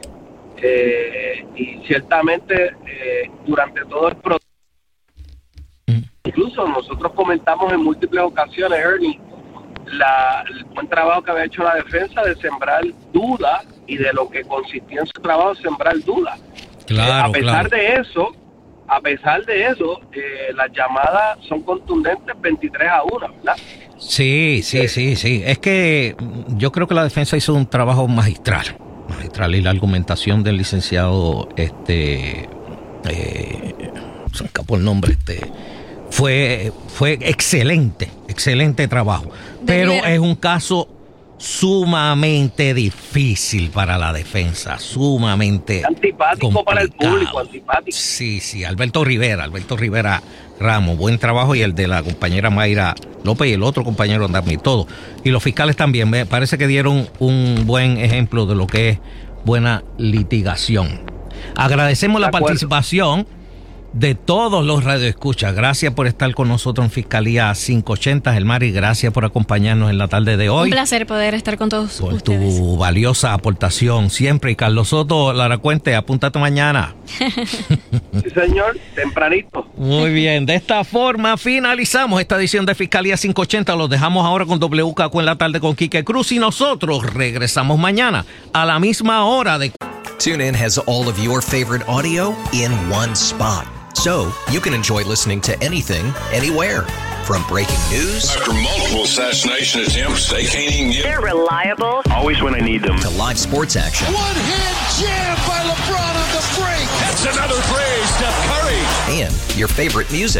eh, y ciertamente eh, durante todo el proceso, uh-huh. incluso nosotros comentamos en múltiples ocasiones, Ernie, La, el buen trabajo que había hecho la defensa de sembrar duda y de lo que consistía en su trabajo sembrar duda. Claro, eh, a pesar claro. de eso, a pesar de eso, eh, las llamadas son contundentes veintitrés a uno, ¿verdad? Sí, sí, eh, sí, sí. Es que yo creo que la defensa hizo un trabajo magistral, magistral y la argumentación del licenciado, este, eh, se me escapó el nombre, este. Fue, fue excelente, excelente trabajo. Pero es un caso sumamente difícil para la defensa, sumamente antipático complicado. Para el público, antipático. Sí, sí, Alberto Rivera, Alberto Rivera Ramos, buen trabajo, y el de la compañera Mayra López y el otro compañero Andami, todo. Y los fiscales también, me parece que dieron un buen ejemplo de lo que es buena litigación. Agradecemos la participación de todos los radioescuchas. Gracias por estar con nosotros en Fiscalía cinco ochenta, Elmari, gracias por acompañarnos en la tarde de hoy. Un placer poder estar con todos por ustedes. Tu valiosa aportación siempre. Y Carlos Soto, Lara Cuente, apúntate mañana. Sí, señor, tempranito. Muy bien, de esta forma finalizamos esta edición de Fiscalía cinco ochenta. Los dejamos ahora con W K Q en la tarde con Quique Cruz y nosotros regresamos mañana a la misma hora de... TuneIn has all of your favorite audio in one spot. So, you can enjoy listening to anything, anywhere. From breaking news... After multiple assassination attempts, they can't even get... They're reliable. Always when I need them. To live sports action. One-hand jam by LeBron on the break. That's another three, Steph Curry. And your favorite music.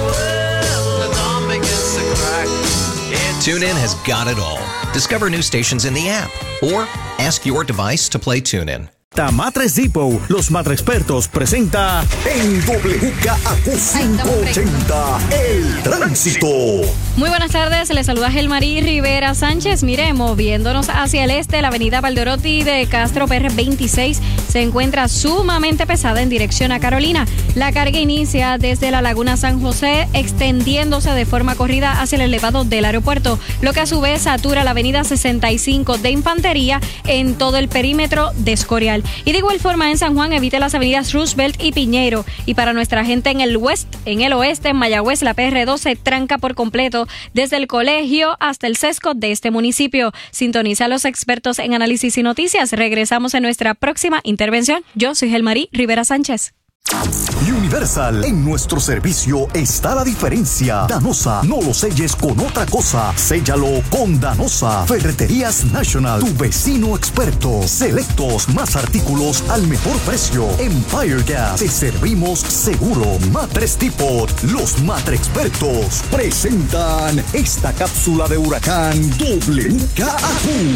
TuneIn has got it all. Discover new stations in the app. Or ask your device to play TuneIn. Matres Depot, los Matres presenta en W K A Q cinco ochenta El Tránsito. Muy buenas tardes, les saluda Gelmarí Rivera Sánchez. Mire, moviéndonos hacia el este, la avenida Valderotti de Castro P R veintiséis se encuentra sumamente pesada en dirección a Carolina. La carga inicia desde la Laguna San José, extendiéndose de forma corrida hacia el elevado del aeropuerto, lo que a su vez satura la avenida sesenta y cinco de Infantería en todo el perímetro de Escorial. Y de igual forma en San Juan evite las avenidas Roosevelt y Piñero. Y para nuestra gente en el west, en el oeste, en Mayagüez, la P R dos se tranca por completo desde el colegio hasta el sesco de este municipio. Sintoniza a los expertos en análisis y noticias. Regresamos en nuestra próxima intervención. Yo soy Gelmarí Rivera Sánchez. Universal, en nuestro servicio está la diferencia. Danosa, no lo selles con otra cosa, séllalo con Danosa. Ferreterías National, tu vecino experto. Selectos, más artículos al mejor precio. Empire Gas, te servimos seguro. Matres Depot, los matre expertos presentan esta cápsula de huracán W K A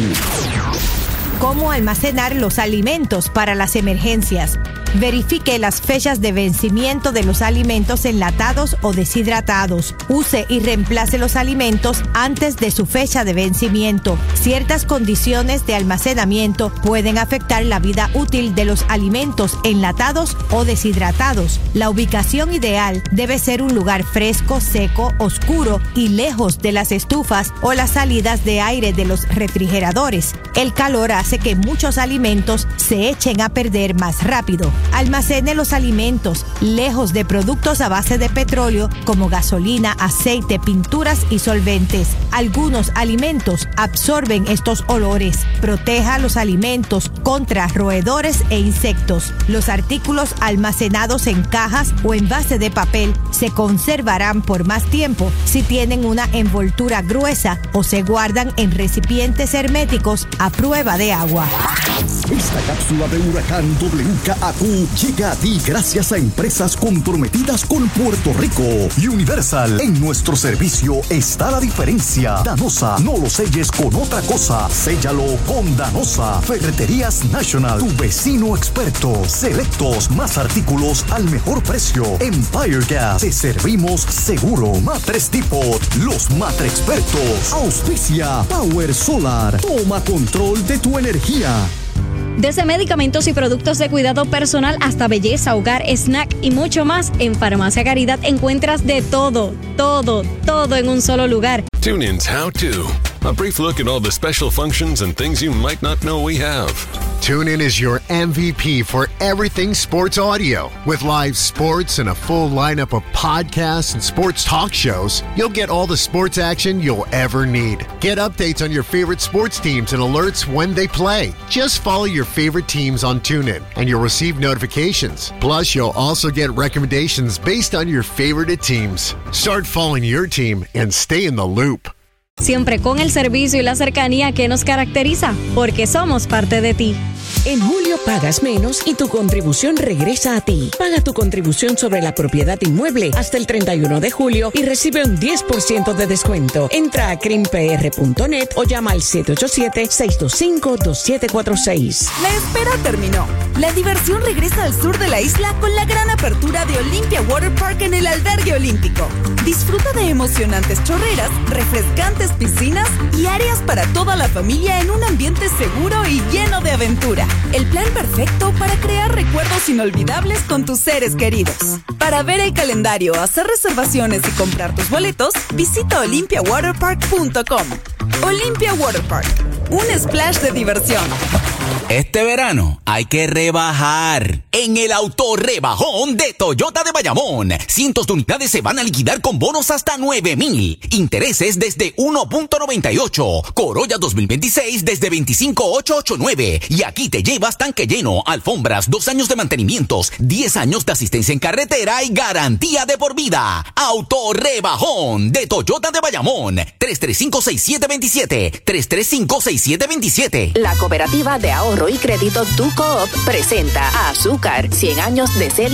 Q. Cómo almacenar los alimentos para las emergencias. Verifique las fechas de vencimiento de los alimentos enlatados o deshidratados. Use y reemplace los alimentos antes de su fecha de vencimiento. Ciertas condiciones de almacenamiento pueden afectar la vida útil de los alimentos enlatados o deshidratados. La ubicación ideal debe ser un lugar fresco, seco, oscuro y lejos de las estufas o las salidas de aire de los refrigeradores. El calor hace que muchos alimentos se echen a perder más rápido. Almacene los alimentos lejos de productos a base de petróleo como gasolina, aceite, pinturas y solventes. Algunos alimentos absorben estos olores. Proteja los alimentos contra roedores e insectos. Los artículos almacenados en cajas o envase de papel se conservarán por más tiempo si tienen una envoltura gruesa o se guardan en recipientes herméticos a prueba de agua. Esta cápsula de huracán W K A Q llega a ti gracias a empresas comprometidas con Puerto Rico. Universal, en nuestro servicio está la diferencia. Danosa, no lo selles con otra cosa, séllalo con Danosa. Ferreterías National, tu vecino experto. Selectos, más artículos al mejor precio. Empire Gas, te servimos seguro. Matres Depot, los matre expertos. Auspicia Power Solar, toma control de tu energía. Desde medicamentos y productos de cuidado personal hasta belleza, hogar, snack y mucho más, en Farmacia Caridad encuentras de todo, todo, todo en un solo lugar. TuneIn's How To. A brief look at all the special functions and things you might not know we have. TuneIn is your M V P for everything sports audio. With live sports and a full lineup of podcasts and sports talk shows, you'll get all the sports action you'll ever need. Get updates on your favorite sports teams and alerts when they play. Just follow your favorite teams on TuneIn and you'll receive notifications. Plus, you'll also get recommendations based on your favorite teams. Start following your team and stay in the loop. Siempre con el servicio y la cercanía que nos caracteriza, porque somos parte de ti. En julio pagas menos y tu contribución regresa a ti. Paga tu contribución sobre la propiedad inmueble hasta el treinta y uno de julio y recibe un diez por ciento de descuento. Entra a crim p r punto net o llama al siete ocho siete, seis dos cinco, dos siete cuatro seis. La espera terminó. La diversión regresa al sur de la isla con la gran apertura de Olympia Water Park en el Albergue Olímpico. Disfruta de emocionantes chorreras, refrescantes piscinas y áreas para toda la familia en un ambiente seguro y lleno de aventura. El plan perfecto para crear recuerdos inolvidables con tus seres queridos. Para ver el calendario, hacer reservaciones y comprar tus boletos, visita olympia water park punto com. Olympia Water Park, un splash de diversión. Este verano hay que rebajar. En el autorrebajón de Toyota de Bayamón, cientos de unidades se van a liquidar con bonos hasta nueve mil. Intereses desde uno punto noventa y ocho. Corolla dos mil veintiséis desde veinticinco mil ochocientos ochenta y nueve. Y aquí te llevas tanque lleno, alfombras, dos años de mantenimientos, diez años de asistencia en carretera y garantía de por vida. Autorrebajón de Toyota de Bayamón. tres tres cinco, seis siete dos siete. tres tres cinco, seis siete dos siete. La Cooperativa de Ahorro y Crédito Tu Coop presenta a Azúcar, cien años de ser